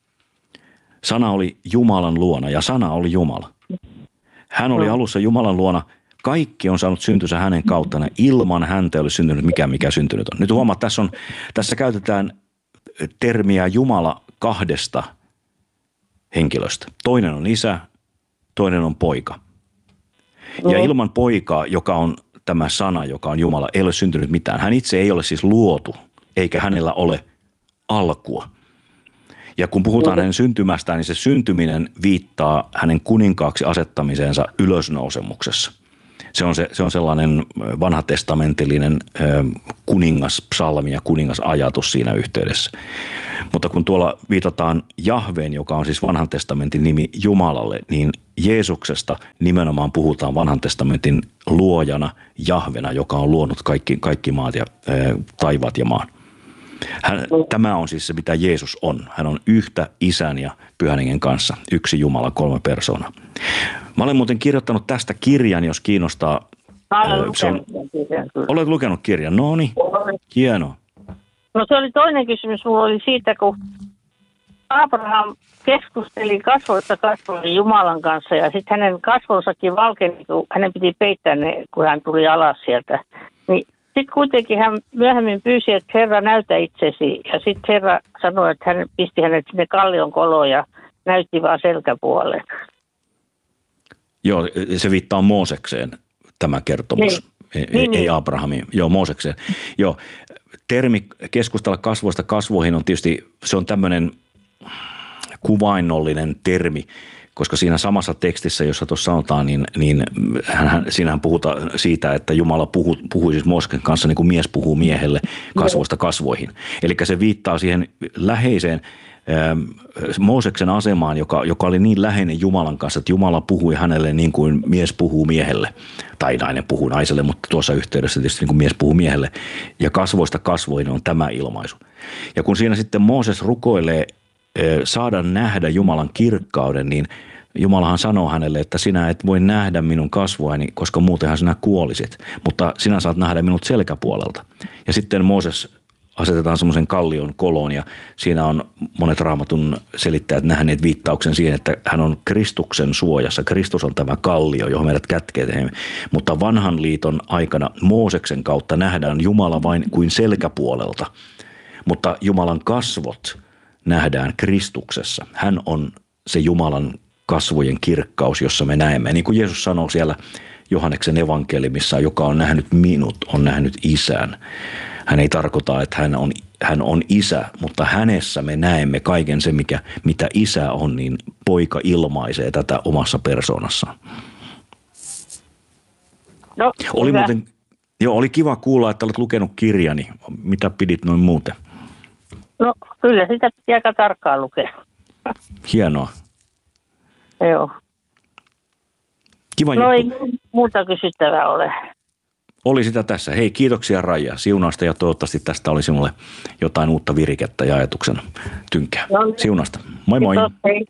Sana oli Jumalan luona ja sana oli Jumala. Hän oli alussa Jumalan luona. Kaikki on saanut syntynsä hänen kauttaan. Ilman häntä ei ole syntynyt mikään, mikä syntynyt on. Nyt huomaat, tässä, on, tässä käytetään termiä Jumala kahdesta henkilöstä. Toinen on isä, toinen on poika. Ja ilman poikaa, joka on tämä sana, joka on Jumala, ei ole syntynyt mitään. Hän itse ei ole siis luotu, eikä hänellä ole alkua. Ja kun puhutaan hänen syntymästään, niin se syntyminen viittaa hänen kuninkaaksi asettamiseensa ylösnousemuksessa. Se on, se, se on sellainen vanhatestamentillinen kuningaspsalmi ja kuningasajatus siinä yhteydessä. Mutta kun tuolla viitataan Jahveen, joka on siis vanhan testamentin nimi Jumalalle, niin Jeesuksesta nimenomaan puhutaan vanhan testamentin luojana Jahvena, joka on luonut kaikki, kaikki maat ja ää, taivaat ja maan. Hän, tämä on siis se, mitä Jeesus on. Hän on yhtä isän ja pyhän hengen kanssa. Yksi Jumala, kolme persoonaa. Mä olen muuten kirjoittanut tästä kirjan, jos kiinnostaa. Olen se on, lukenut. Olet lukenut kirjan? No niin, hienoa. No se oli toinen kysymys. Mulla oli siitä, kun Abraham keskusteli kasvoista kasvoihin Jumalan kanssa ja sitten hänen kasvonsakin valkeni, kun hänen piti peittää ne, kun hän tuli alas sieltä. Niin sitten kuitenkin hän myöhemmin pyysi, että Herra näytä itsesi. Ja sitten Herra sanoi, että hän pisti hänet sinne kallion koloon ja näytti vaan selkäpuoleen. Joo, se viittaa Moosekseen tämä kertomus, niin. ei, niin, ei Abrahamiin. Joo, Moosekseen. Joo, termi keskustella kasvoista kasvoihin on tietysti, se on tämmöinen kuvainnollinen termi, koska siinä samassa tekstissä, jossa tuossa sanotaan, niin, niin hän, siinähän puhutaan siitä, että Jumala puhu, puhui siis Mooseksen kanssa niin kuin mies puhuu miehelle kasvoista kasvoihin. Eli se viittaa siihen läheiseen Mooseksen asemaan, joka, joka oli niin läheinen Jumalan kanssa, että Jumala puhui hänelle niin kuin mies puhuu miehelle, tai nainen puhuu naiselle, mutta tuossa yhteydessä tietysti niin kuin mies puhuu miehelle, ja kasvoista kasvoihin on tämä ilmaisu. Ja kun siinä sitten Mooses rukoilee saada nähdä Jumalan kirkkauden, niin Jumalahan sanoo hänelle, että sinä et voi nähdä minun kasvoani, koska muutenhan sinä kuolisit, mutta sinä saat nähdä minut selkäpuolelta. Ja sitten Mooses asetetaan semmoisen kallion koloon ja siinä on monet raamatun selittäjät nähneet viittauksen siihen, että hän on Kristuksen suojassa. Kristus on tämä kallio, johon meidät kätkee. Mutta vanhan liiton aikana Mooseksen kautta nähdään Jumala vain kuin selkäpuolelta, mutta Jumalan kasvot nähdään Kristuksessa. Hän on se Jumalan kasvojen kirkkaus, jossa me näemme. Niin kuin Jeesus sanoo siellä Johanneksen evankeliumissa, joka on nähnyt minut, on nähnyt isän. Hän ei tarkoita, että hän on, hän on isä, mutta hänessä me näemme kaiken se, mikä, mitä isä on, niin poika ilmaisee tätä omassa persoonassaan. No, oli, muuten, joo, oli kiva kuulla, että olet lukenut kirjani. Mitä pidit noin muuten? No kyllä, sitä pitää aika tarkkaan lukea. Hienoa. Joo. Kiva no juttu. Ei muuta kysyttävää ole. Oli sitä tässä. Hei, kiitoksia Raija siunasta ja toivottavasti tästä oli sinulle jotain uutta virikettä ja ajatuksen tynkää. No, siunasta. Moi moi. Kiitos, hei.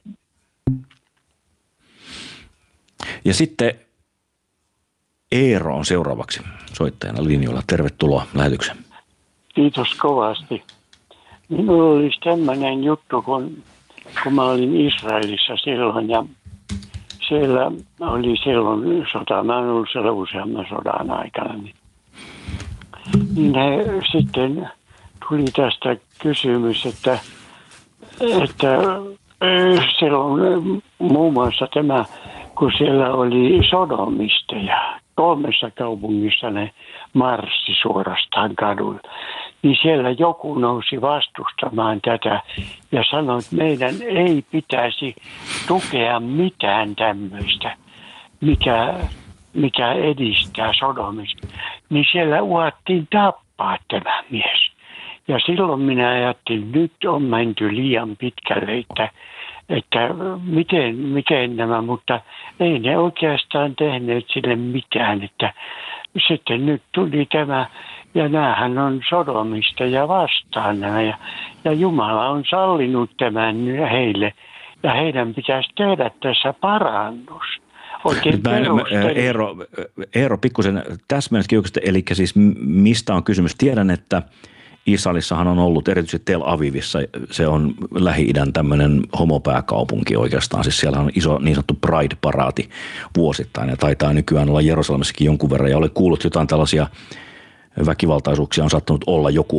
Ja sitten Eero on seuraavaksi soittajana linjoilla. Tervetuloa lähetykseen. Kiitos kovasti. Minulla olisi tämmöinen juttu, kun, kun mä olin Israelissa silloin ja siellä oli silloin sota. Mä olen ollut siellä useamman sodan aikana. Niin, niin he, sitten tuli tästä kysymys, että, että silloin muun muassa tämä, kun siellä oli sodomisteja, kolmessa kaupungissa ne marssi suorastaan kadulla, niin siellä joku nousi vastustamaan tätä ja sanoi, että meidän ei pitäisi tukea mitään tämmöistä, mikä, mikä edistää sodomista. Niin siellä uhattiin tappaa tämä mies. Ja silloin minä ajattelin, että nyt on menty liian pitkälle, että, että miten, miten nämä, mutta ei ne oikeastaan tehneet sille mitään, että sitten nyt tuli tämä. Ja näähän on sodomista ja vastaan nämä. Ja, ja Jumala on sallinut tämän heille. Ja heidän pitäisi tehdä tässä parannus. Oikein Eero, Eero, pikkusen täsmennätkin oikeastaan, eli siis mistä on kysymys? Tiedän, että Israelissahan on ollut erityisesti Tel Avivissa, se on Lähi-idän tämmöinen homopääkaupunki oikeastaan. Siis siellä on iso niin sanottu Pride-paraati vuosittain ja taitaa nykyään olla Jerusalemissakin jonkun verran. Ja olen kuullut jotain tällaisia väkivaltaisuuksia on saattanut olla. Joku on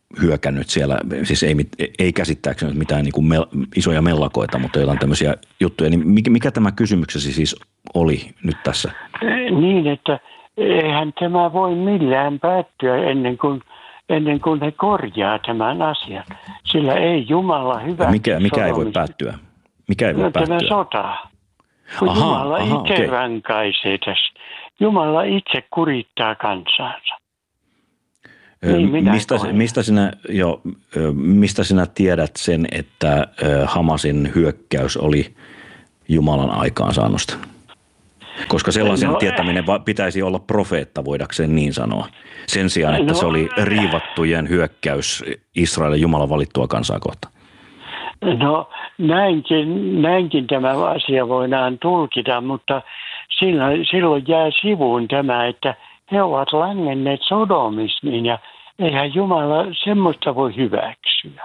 hyökännyt siellä, siis ei, ei käsittääkseni mitään niin kuin mel, isoja mellakoita, mutta jotain tämmöisiä juttuja. Niin mikä, mikä tämä kysymyksesi siis oli nyt tässä? Niin, että eihän tämä voi millään päättyä ennen kuin, ennen kuin he korjaa tämän asian. Sillä ei Jumala hyvä. Mikä, mikä ei voi päättyä? Mikä ei voi no, päättyä? Tämä sota. Kun aha, Jumala aha, itse okay. rankaisee tässä. Jumala itse kurittaa kansansa. Niin mistä, mistä, sinä, jo, mistä sinä tiedät sen, että Hamasin hyökkäys oli Jumalan aikaansaannosta? Koska sellaisen no, tietäminen pitäisi olla profeetta, voidakseen niin sanoa. Sen sijaan, että no, se oli riivattujen hyökkäys Israelin Jumalan valittua kansaa kohtaan. No näinkin, näinkin tämä asia voidaan tulkita, mutta silloin, silloin jää sivuun tämä, että he ovat langenneet sodomismiin ja eihän Jumala semmoista voi hyväksyä.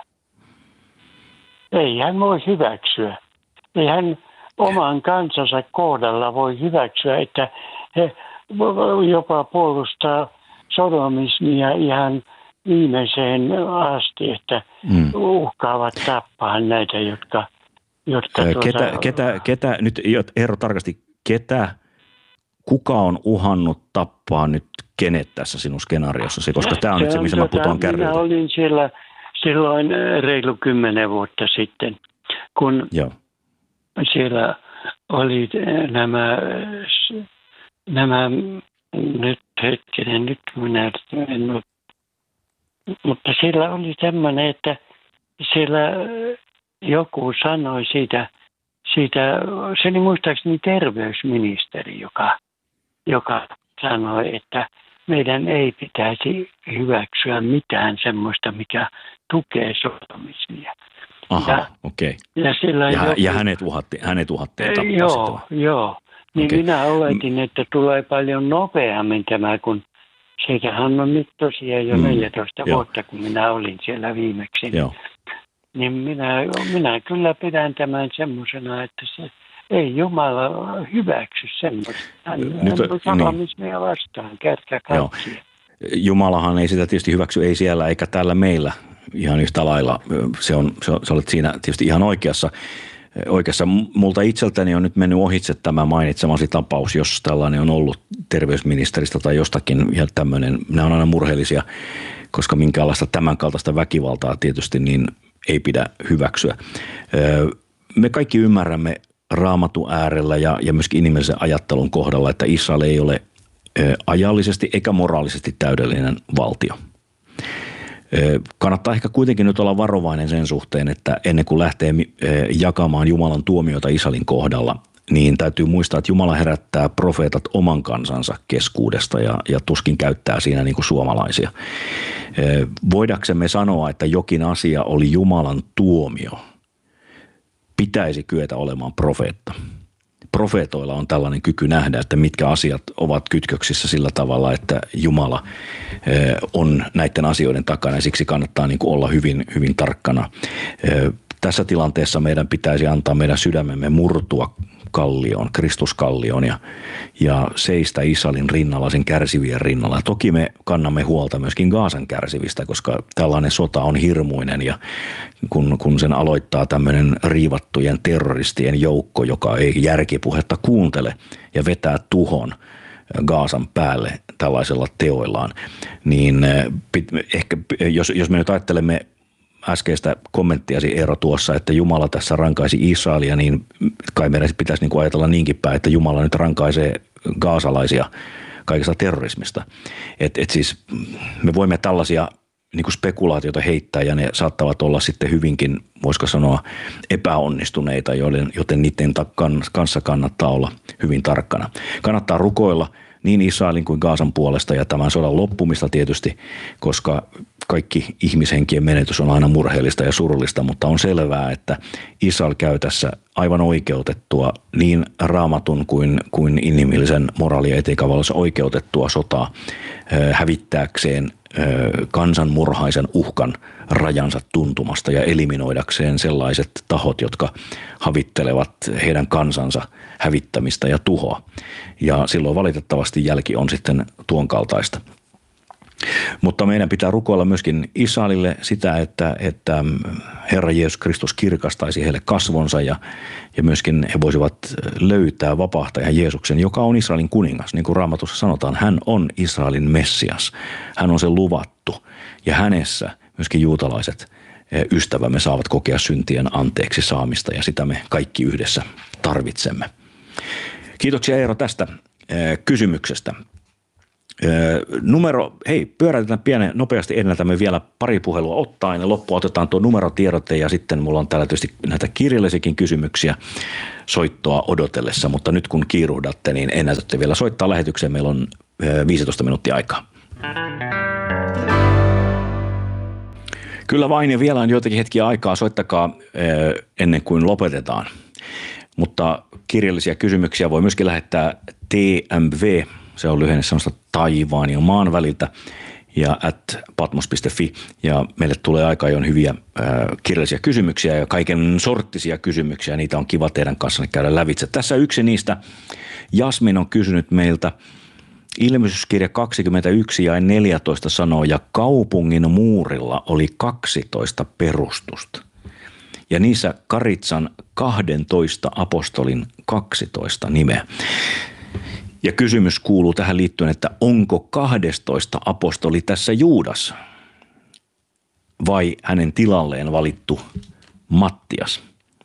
Ei hän voi hyväksyä. Ei hän oman kansansa kohdalla voi hyväksyä, että he jopa puolustaa sodomismia ihan viimeiseen asti, että mm. uhkaavat tappaa näitä, jotka... jotka ketä, tuota... ketä, ketä, nyt Eero tarkasti, ketä, kuka on uhannut tappaa nyt kenet tässä sinun skenaariossa, koska tämä on se nyt se, missä on, mä putoan kärryiltä. Minä olin siellä silloin reilu kymmenen vuotta sitten, kun Joo. siellä oli nämä, nämä nyt hetkinen, nyt minä en ole, mutta siellä oli tämmöinen, että siellä joku sanoi siitä, siitä se oli muistaakseni terveysministeri, joka, joka sanoi, että meidän ei pitäisi hyväksyä mitään semmoista, mikä tukee sodomismia. Aha, okei. Okay. Ja, ja, joku... ja hänet uhattiin, hänet uhattiin tappaa Joo, sitä. joo. Niin okay. Minä oletin, että tulee paljon nopeammin tämä, kun siitähän on nyt tosiaan jo mm, neljätoista jo. vuotta, kun minä olin siellä viimeksi. Joo. Niin minä, minä kyllä pidän tämän semmoisena, että se ei Jumala hyväksy semmoista. Hän on salamismia niin. vastaan, kerta kaikkiaan. Jumalahan ei sitä tietysti hyväksy, ei siellä eikä täällä meillä ihan yhtä lailla. Se on, se, sä olet siinä tietysti ihan oikeassa. Oikeassa. Multa itseltäni on nyt mennyt ohitse tämä mainitsemasi tapaus, jos tällainen on ollut terveysministeristä tai jostakin ja tämmöinen. Nämä on aina murheellisia, koska minkäänlaista tämän kaltaista väkivaltaa tietysti niin ei pidä hyväksyä. Me kaikki ymmärrämme Raamatun äärellä ja, ja myöskin inhimillisen ajattelun kohdalla, että Israel ei ole ajallisesti eikä moraalisesti täydellinen valtio. Kannattaa ehkä kuitenkin nyt olla varovainen sen suhteen, että ennen kuin lähtee jakamaan Jumalan tuomioita Israelin kohdalla, niin täytyy muistaa, että Jumala herättää profeetat oman kansansa keskuudesta ja, ja tuskin käyttää siinä niin kuin suomalaisia. Voidaksemme sanoa, että jokin asia oli Jumalan tuomio, pitäisi kyetä olemaan profeetta. Profeetoilla on tällainen kyky nähdä, että mitkä asiat ovat kytköksissä sillä tavalla, että Jumala on näiden asioiden takana ja siksi kannattaa niin kuin olla hyvin, hyvin tarkkana. Tässä tilanteessa meidän pitäisi antaa meidän sydämemme murtua kallioon, Kristuskallioon ja, ja seistä Israelin rinnalla, sen kärsivien rinnalla. Ja toki me kannamme huolta myöskin Gaasan kärsivistä, koska tällainen sota on hirmuinen ja kun, kun sen aloittaa tämmöinen riivattujen terroristien joukko, joka ei järkipuhetta kuuntele ja vetää tuhon Gaasan päälle tällaisella teoillaan, niin ehkä jos, jos me nyt ajattelemme äskeistä kommenttiasi Eero tuossa, että Jumala tässä rankaisi Israelia, niin kai meidän pitäisi niin kuin ajatella niinkin päin, että Jumala nyt rankaisee gaasalaisia kaikesta terrorismista. Että et siis me voimme tällaisia niin kuin spekulaatioita heittää ja ne saattavat olla sitten hyvinkin, voisiko sanoa, epäonnistuneita, joten, joten niiden kanssa kannattaa olla hyvin tarkkana. Kannattaa rukoilla niin Israelin kuin Gaasan puolesta ja tämän sodan loppumista tietysti, koska kaikki ihmishenkien menetys on aina murheellista ja surullista, mutta on selvää, että Israel käy tässä aivan oikeutettua niin raamatun kuin, kuin inhimillisen moraali- ja etiikan valossa oikeutettua sotaa hävittääkseen kansanmurhaisen uhkan rajansa tuntumasta ja eliminoidakseen sellaiset tahot, jotka havittelevat heidän kansansa hävittämistä ja tuhoa. Ja silloin valitettavasti jälki on sitten tuon kaltaista. Mutta meidän pitää rukoilla myöskin Israelille sitä, että, että Herra Jeesus Kristus kirkastaisi heille kasvonsa ja, ja myöskin he voisivat löytää vapahtajan Jeesuksen, joka on Israelin kuningas. Niin kuin Raamatussa sanotaan, hän on Israelin Messias. Hän on se luvattu ja hänessä myöskin juutalaiset ystävämme saavat kokea syntien anteeksi saamista ja sitä me kaikki yhdessä tarvitsemme. Kiitoksia Eero tästä kysymyksestä. Numero, hei, pyöräytetään pienen nopeasti edeltämme vielä pari puhelua ottaen ja loppua otetaan tuo numerotiedote ja sitten mulla on täällä tietysti näitä kirjallisiakin kysymyksiä soittoa odotellessa, mutta nyt kun kiiruhdatte, niin ennätätte vielä soittaa lähetykseen, meillä on viisitoista minuuttia aikaa. Kyllä vain ja vielä on joitakin hetkiä aikaa, soittakaa ennen kuin lopetetaan, mutta kirjallisia kysymyksiä voi myöskin lähettää T M V. Se on lyhenne sellaista taivaan ja maan väliltä ja at patmos piste fi ja meille tulee aika ajoin hyviä äh, kirjallisia kysymyksiä ja kaiken sorttisia kysymyksiä. Niitä on kiva teidän kanssanne käydä lävitse. Tässä yksi niistä. Jasmin on kysynyt meiltä. Ilmestyskirja kaksikymmentäyksi ja neljätoista sanoo ja kaupungin muurilla oli kaksitoista perustusta. Ja niissä Karitsan kahdentoista apostolin kaksitoista nimeä. Ja kysymys kuuluu tähän liittyen, että onko kahdestoista apostoli tässä Juudas vai hänen tilalleen valittu Mattias?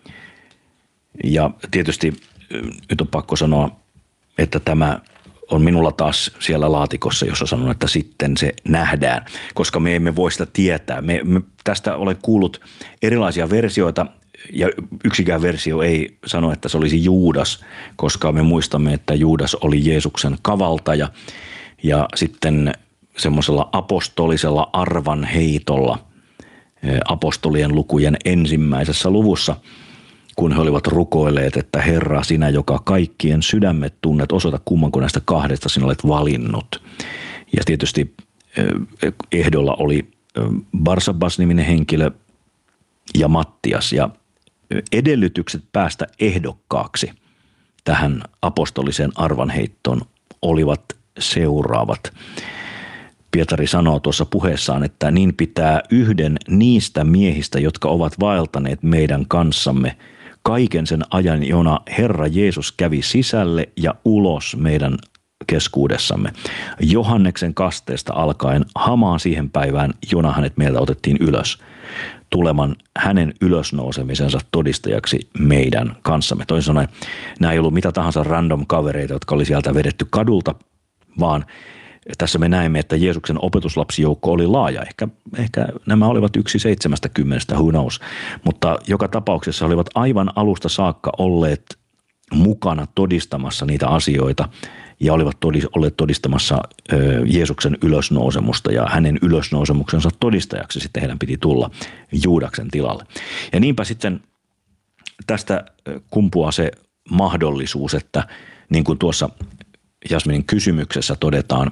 Ja tietysti nyt on pakko sanoa, että tämä on minulla taas siellä laatikossa, jossa sanon, että sitten se nähdään, koska me emme voi sitä tietää. Me, me tästä olen kuullut erilaisia versioita. Ja yksikään versio ei sano, että se olisi Juudas, koska me muistamme, että Juudas oli Jeesuksen kavaltaja ja sitten semmoisella apostolisella arvanheitolla apostolien lukujen ensimmäisessä luvussa, kun he olivat rukoilleet, että Herra, sinä, joka kaikkien sydämet tunnet, osoita kummanko näistä kahdesta sinä olet valinnut. Ja tietysti ehdolla oli Barsabas-niminen henkilö ja Mattias ja edellytykset päästä ehdokkaaksi tähän apostoliseen arvanheittoon olivat seuraavat. Pietari sanoo tuossa puheessaan, että niin pitää yhden niistä miehistä, jotka ovat vaeltaneet meidän kanssamme kaiken sen ajan, jona Herra Jeesus kävi sisälle ja ulos meidän keskuudessamme. Johanneksen kasteesta alkaen hamaan siihen päivään, jona hänet meiltä otettiin ylös, tuleman hänen ylösnousemisensa todistajaksi meidän kanssamme. Toisin sanoen, nämä ei ollut mitä tahansa random kavereita, jotka oli sieltä vedetty kadulta, vaan tässä me näemme, että Jeesuksen opetuslapsijoukko oli laaja. Ehkä, ehkä nämä olivat yksi seitsemästä kymmenestä, who knows. Mutta joka tapauksessa olivat aivan alusta saakka olleet mukana todistamassa niitä asioita ja olivat todis, olleet todistamassa ö, Jeesuksen ylösnousemusta ja hänen ylösnousemuksensa todistajaksi sitten heidän piti tulla Juudaksen tilalle. Ja niinpä sitten tästä kumpuaa se mahdollisuus, että niin kuin tuossa Jasminin kysymyksessä todetaan,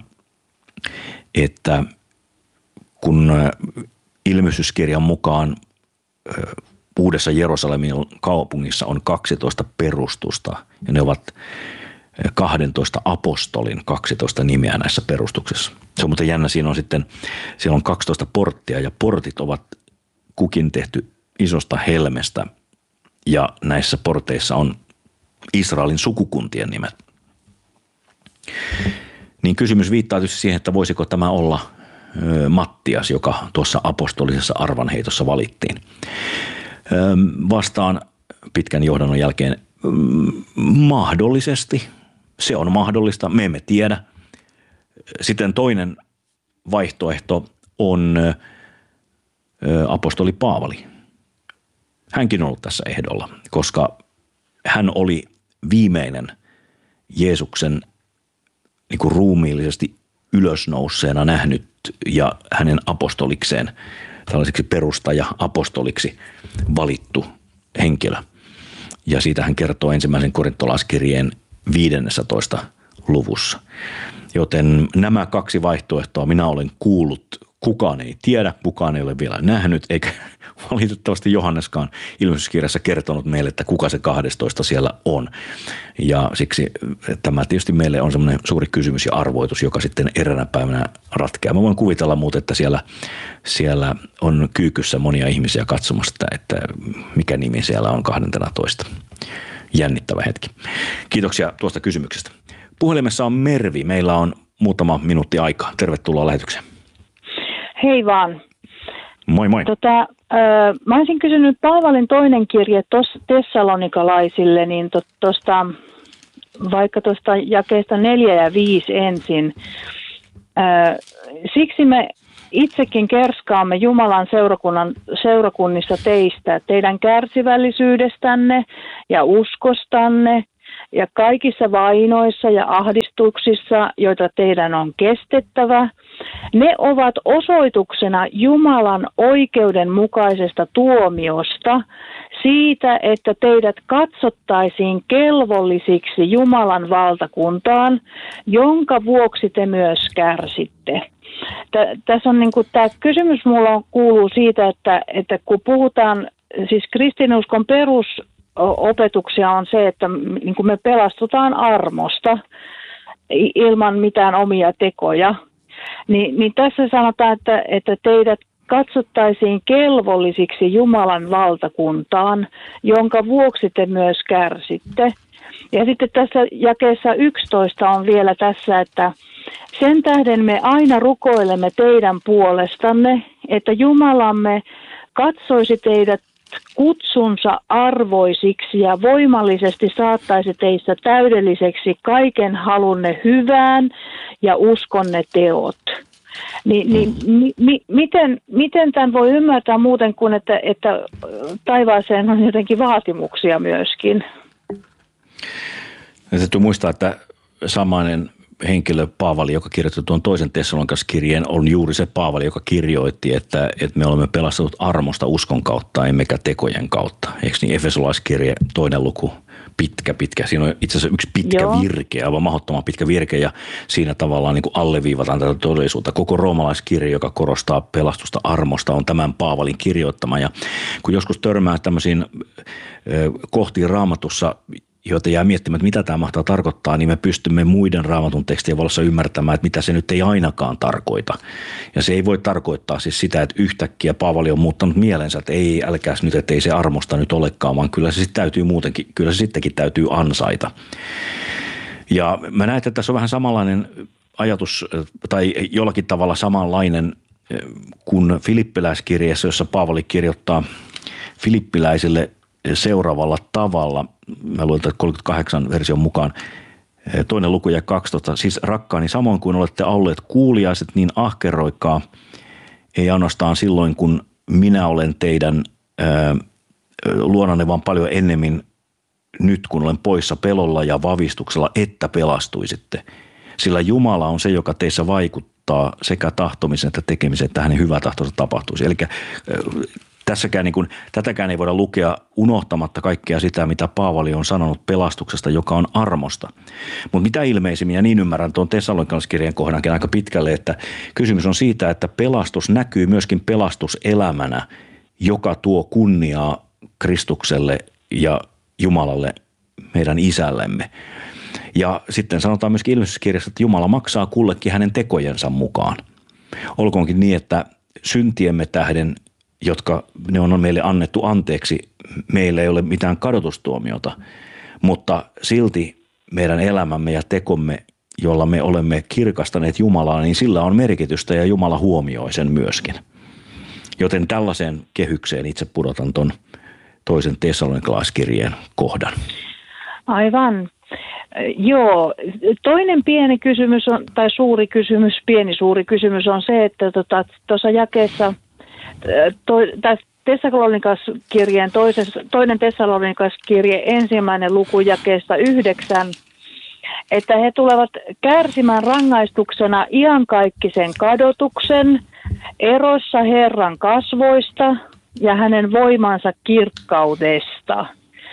että kun ilmestyskirjan mukaan Uudessa Jerusalemin kaupungissa on kaksitoista perustusta ja ne ovat kahdentoista apostolin kaksitoista nimeä näissä perustuksissa. Se on muuten jännä, siinä on sitten, siellä on kaksitoista porttia ja portit ovat kukin tehty isosta helmestä ja näissä porteissa on Israelin sukukuntien nimet. Niin kysymys viittaa tietysti siihen, että voisiko tämä olla Mattias, joka tuossa apostolisessa arvanheitossa valittiin. Vastaan pitkän johdannon jälkeen mahdollisesti. Se on mahdollista, me emme tiedä. Sitten toinen vaihtoehto on apostoli Paavali. Hänkin on ollut tässä ehdolla, koska hän oli viimeinen Jeesuksen niin kuin ruumiillisesti ylösnousseena nähnyt ja hänen apostolikseen, tällaiseksi perustaja-apostoliksi valittu henkilö. Ja siitä hän kertoo ensimmäisen korintolaiskirjeen viidennentoista luvussa. Joten nämä kaksi vaihtoehtoa minä olen kuullut kukaan ei tiedä, kukaan ei ole vielä nähnyt, eikä valitettavasti Johanneskaan ilmestyskirjassa kertonut meille, että kuka se kahdestoista siellä on. Ja siksi tämä tietysti meille on semmoinen suuri kysymys ja arvoitus, joka sitten eräänä päivänä ratkeaa. Mä voin kuvitella muuten, että siellä, siellä on kyykyssä monia ihmisiä katsomassa, että mikä nimi siellä on kahdennentoista. Jännittävä hetki. Kiitoksia tuosta kysymyksestä. Puhelimessa on Mervi. Meillä on muutama minuutti aikaa. Tervetuloa lähetykseen. Hei vaan. Moi moi. Tota, äh, mä olisin kysynyt Paavalin toinen kirje tos, tessalonikalaisille, niin tuosta to, vaikka tuosta jakeesta neljä ja viisi ensin. Äh, siksi me itsekin kerskaamme Jumalan seurakunnan, seurakunnissa teistä, teidän kärsivällisyydestänne ja uskostanne ja kaikissa vainoissa ja ahdistuksissa, joita teidän on kestettävä. Ne ovat osoituksena Jumalan oikeudenmukaisesta tuomiosta siitä, että teidät katsottaisiin kelvollisiksi Jumalan valtakuntaan, jonka vuoksi te myös kärsitte. Tässä on niin kuin, tämä kysymys mulla kuuluu siitä, että, että kun puhutaan, siis kristinuskon perusopetuksia on se, että niin kuin me pelastutaan armosta ilman mitään omia tekoja. Niin, niin tässä sanotaan, että, että teidät katsottaisiin kelvollisiksi Jumalan valtakuntaan, jonka vuoksi te myös kärsitte. Ja sitten tässä jakeessa yksitoista on vielä tässä, että sen tähden me aina rukoilemme teidän puolestanne, että Jumalamme katsoisi teidät kutsunsa arvoisiksi ja voimallisesti saattaisi teistä täydelliseksi kaiken halunne hyvään ja uskonne teot. Ni, niin, mi, mi, miten, miten tämän voi ymmärtää muuten kuin, että, että taivaaseen on jotenkin vaatimuksia myöskin? Ja täytyy muistaa, että samainen henkilö Paavali, joka kirjoitti tuon toisen Tessalonikalaiskirjeen, on juuri se Paavali, joka kirjoitti, että, että me olemme pelastetut armosta uskon kautta, emmekä tekojen kautta. Eikö niin? Efesolaiskirje, toinen luku, pitkä, pitkä. Siinä on itse asiassa yksi pitkä Joo. virke, aivan mahdottoman pitkä virke, ja siinä tavallaan niin kuin alleviivataan tätä todellisuutta. Koko roomalaiskirja, joka korostaa pelastusta armosta, on tämän Paavalin kirjoittama. Ja kun joskus törmää tämmöisiin kohtiin Raamatussa, joita jää miettimään, että mitä tämä mahtaa tarkoittaa, niin me pystymme muiden Raamatun tekstien valossa ymmärtämään, että mitä se nyt ei ainakaan tarkoita. Ja se ei voi tarkoittaa siis sitä, että yhtäkkiä Paavali on muuttanut mielensä, että ei, älkääs nyt, että ei se armosta nyt olekaan, vaan kyllä se sitten täytyy muutenkin, kyllä se sittenkin täytyy ansaita. Ja mä näen, että tässä on vähän samanlainen ajatus, tai jollakin tavalla samanlainen kuin Filippiläiskirjeessä, jossa Paavali kirjoittaa filippiläisille seuraavalla tavalla. Mä luen tätä kolmekymmentäkahdeksan version mukaan. Toinen luku ja kaksitoista. Siis rakkaani, samoin kuin olette olleet kuuliaiset, niin ahkeroikaa. Ei ainoastaan silloin, kun minä olen teidän ää, luonanne, vaan paljon ennemmin nyt, kun olen poissa pelolla ja vavistuksella, että pelastuisitte. Sillä Jumala on se, joka teissä vaikuttaa sekä tahtomisen että tekemisen, että hänen hyvä tahtonsa tapahtuisi. Eli Tässäkään niin kuin, tätäkään ei voida lukea unohtamatta kaikkea sitä, mitä Paavali on sanonut pelastuksesta, joka on armosta. Mutta mitä ilmeisimmin, ja niin ymmärrän tuon Tessalonikalaiskirjeen kohdankin aika pitkälle, että kysymys on siitä, että pelastus näkyy myöskin pelastuselämänä, joka tuo kunniaa Kristukselle ja Jumalalle, meidän isällemme. Ja sitten sanotaan myöskin ilmestyskirjassa, että Jumala maksaa kullekin hänen tekojensa mukaan. Olkoonkin niin, että syntiemme tähden, jotka ne on meille annettu anteeksi, meillä ei ole mitään kadotustuomiota, mutta silti meidän elämämme ja tekomme, jolla me olemme kirkastaneet Jumalaa, niin sillä on merkitystä ja Jumala huomioi sen myöskin. Joten tällaiseen kehykseen itse pudotan ton toisen Tessalonikalaiskirjeen kohdan. Aivan. Joo, toinen pieni kysymys on, tai suuri kysymys, pieni suuri kysymys on se, että tuossa tota, jakeessa To, Tessalonikalaiskirjeen toinen Tessalonikalaiskirje ensimmäinen luku jakeesta yhdeksän, että he tulevat kärsimään rangaistuksena iankaikkisen kadotuksen erossa Herran kasvoista ja hänen voimansa kirkkaudesta.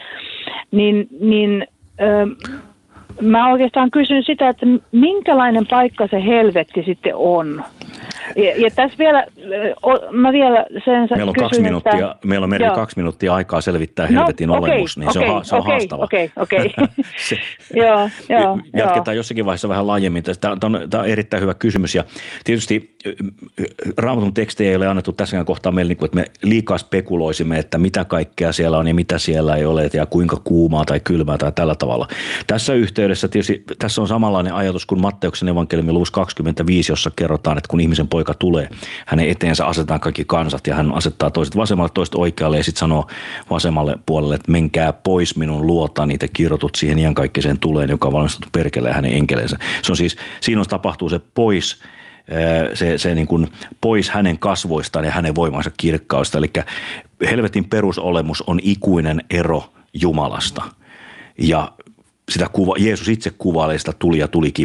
Niin, niin ö, mä oikeastaan kysyn sitä, että minkälainen paikka se helvetti sitten on. Ja, ja tässä vielä, o, mä vielä sen meillä on kysyn, kaksi minuuttia, että, meillä on Meri kaksi minuuttia aikaa selvittää helvetin no, olemus, niin okay, se on, se on okay, haastava. Okei, okei, okei. Joo, joo. Jatketaan jossakin vaiheessa vähän laajemmin. Tämä on, tämä on erittäin hyvä kysymys ja tietysti Raamatun tekstejä ei ole annettu tässäkään kohtaa meille, että me liikaa spekuloisimme, että mitä kaikkea siellä on ja mitä siellä ei ole ja kuinka kuumaa tai kylmää tai tällä tavalla. Tässä yhteydessä tietysti tässä on samanlainen ajatus kuin Matteuksen evankeliumin luvussa kaksikymmentäviisi, jossa kerrotaan, että kun ihmisen poika tulee, hänen eteensä asetetaan kaikki kansat ja hän asettaa toiset vasemmalle, toiset oikealle ja sitten sanoo vasemmalle puolelle, että menkää pois minun luotani, te kirjoitut siihen iankaikkiseen tuleen, joka on valmistettu perkeleen hänen enkeleensä. Se on siis, siinä tapahtuu se pois, se, se niin kuin pois hänen kasvoistaan ja hänen voimansa kirkkausta. Eli helvetin perusolemus on ikuinen ero Jumalasta. Ja sitä kuva, Jeesus itse kuvailee sitä tuli ja tulikin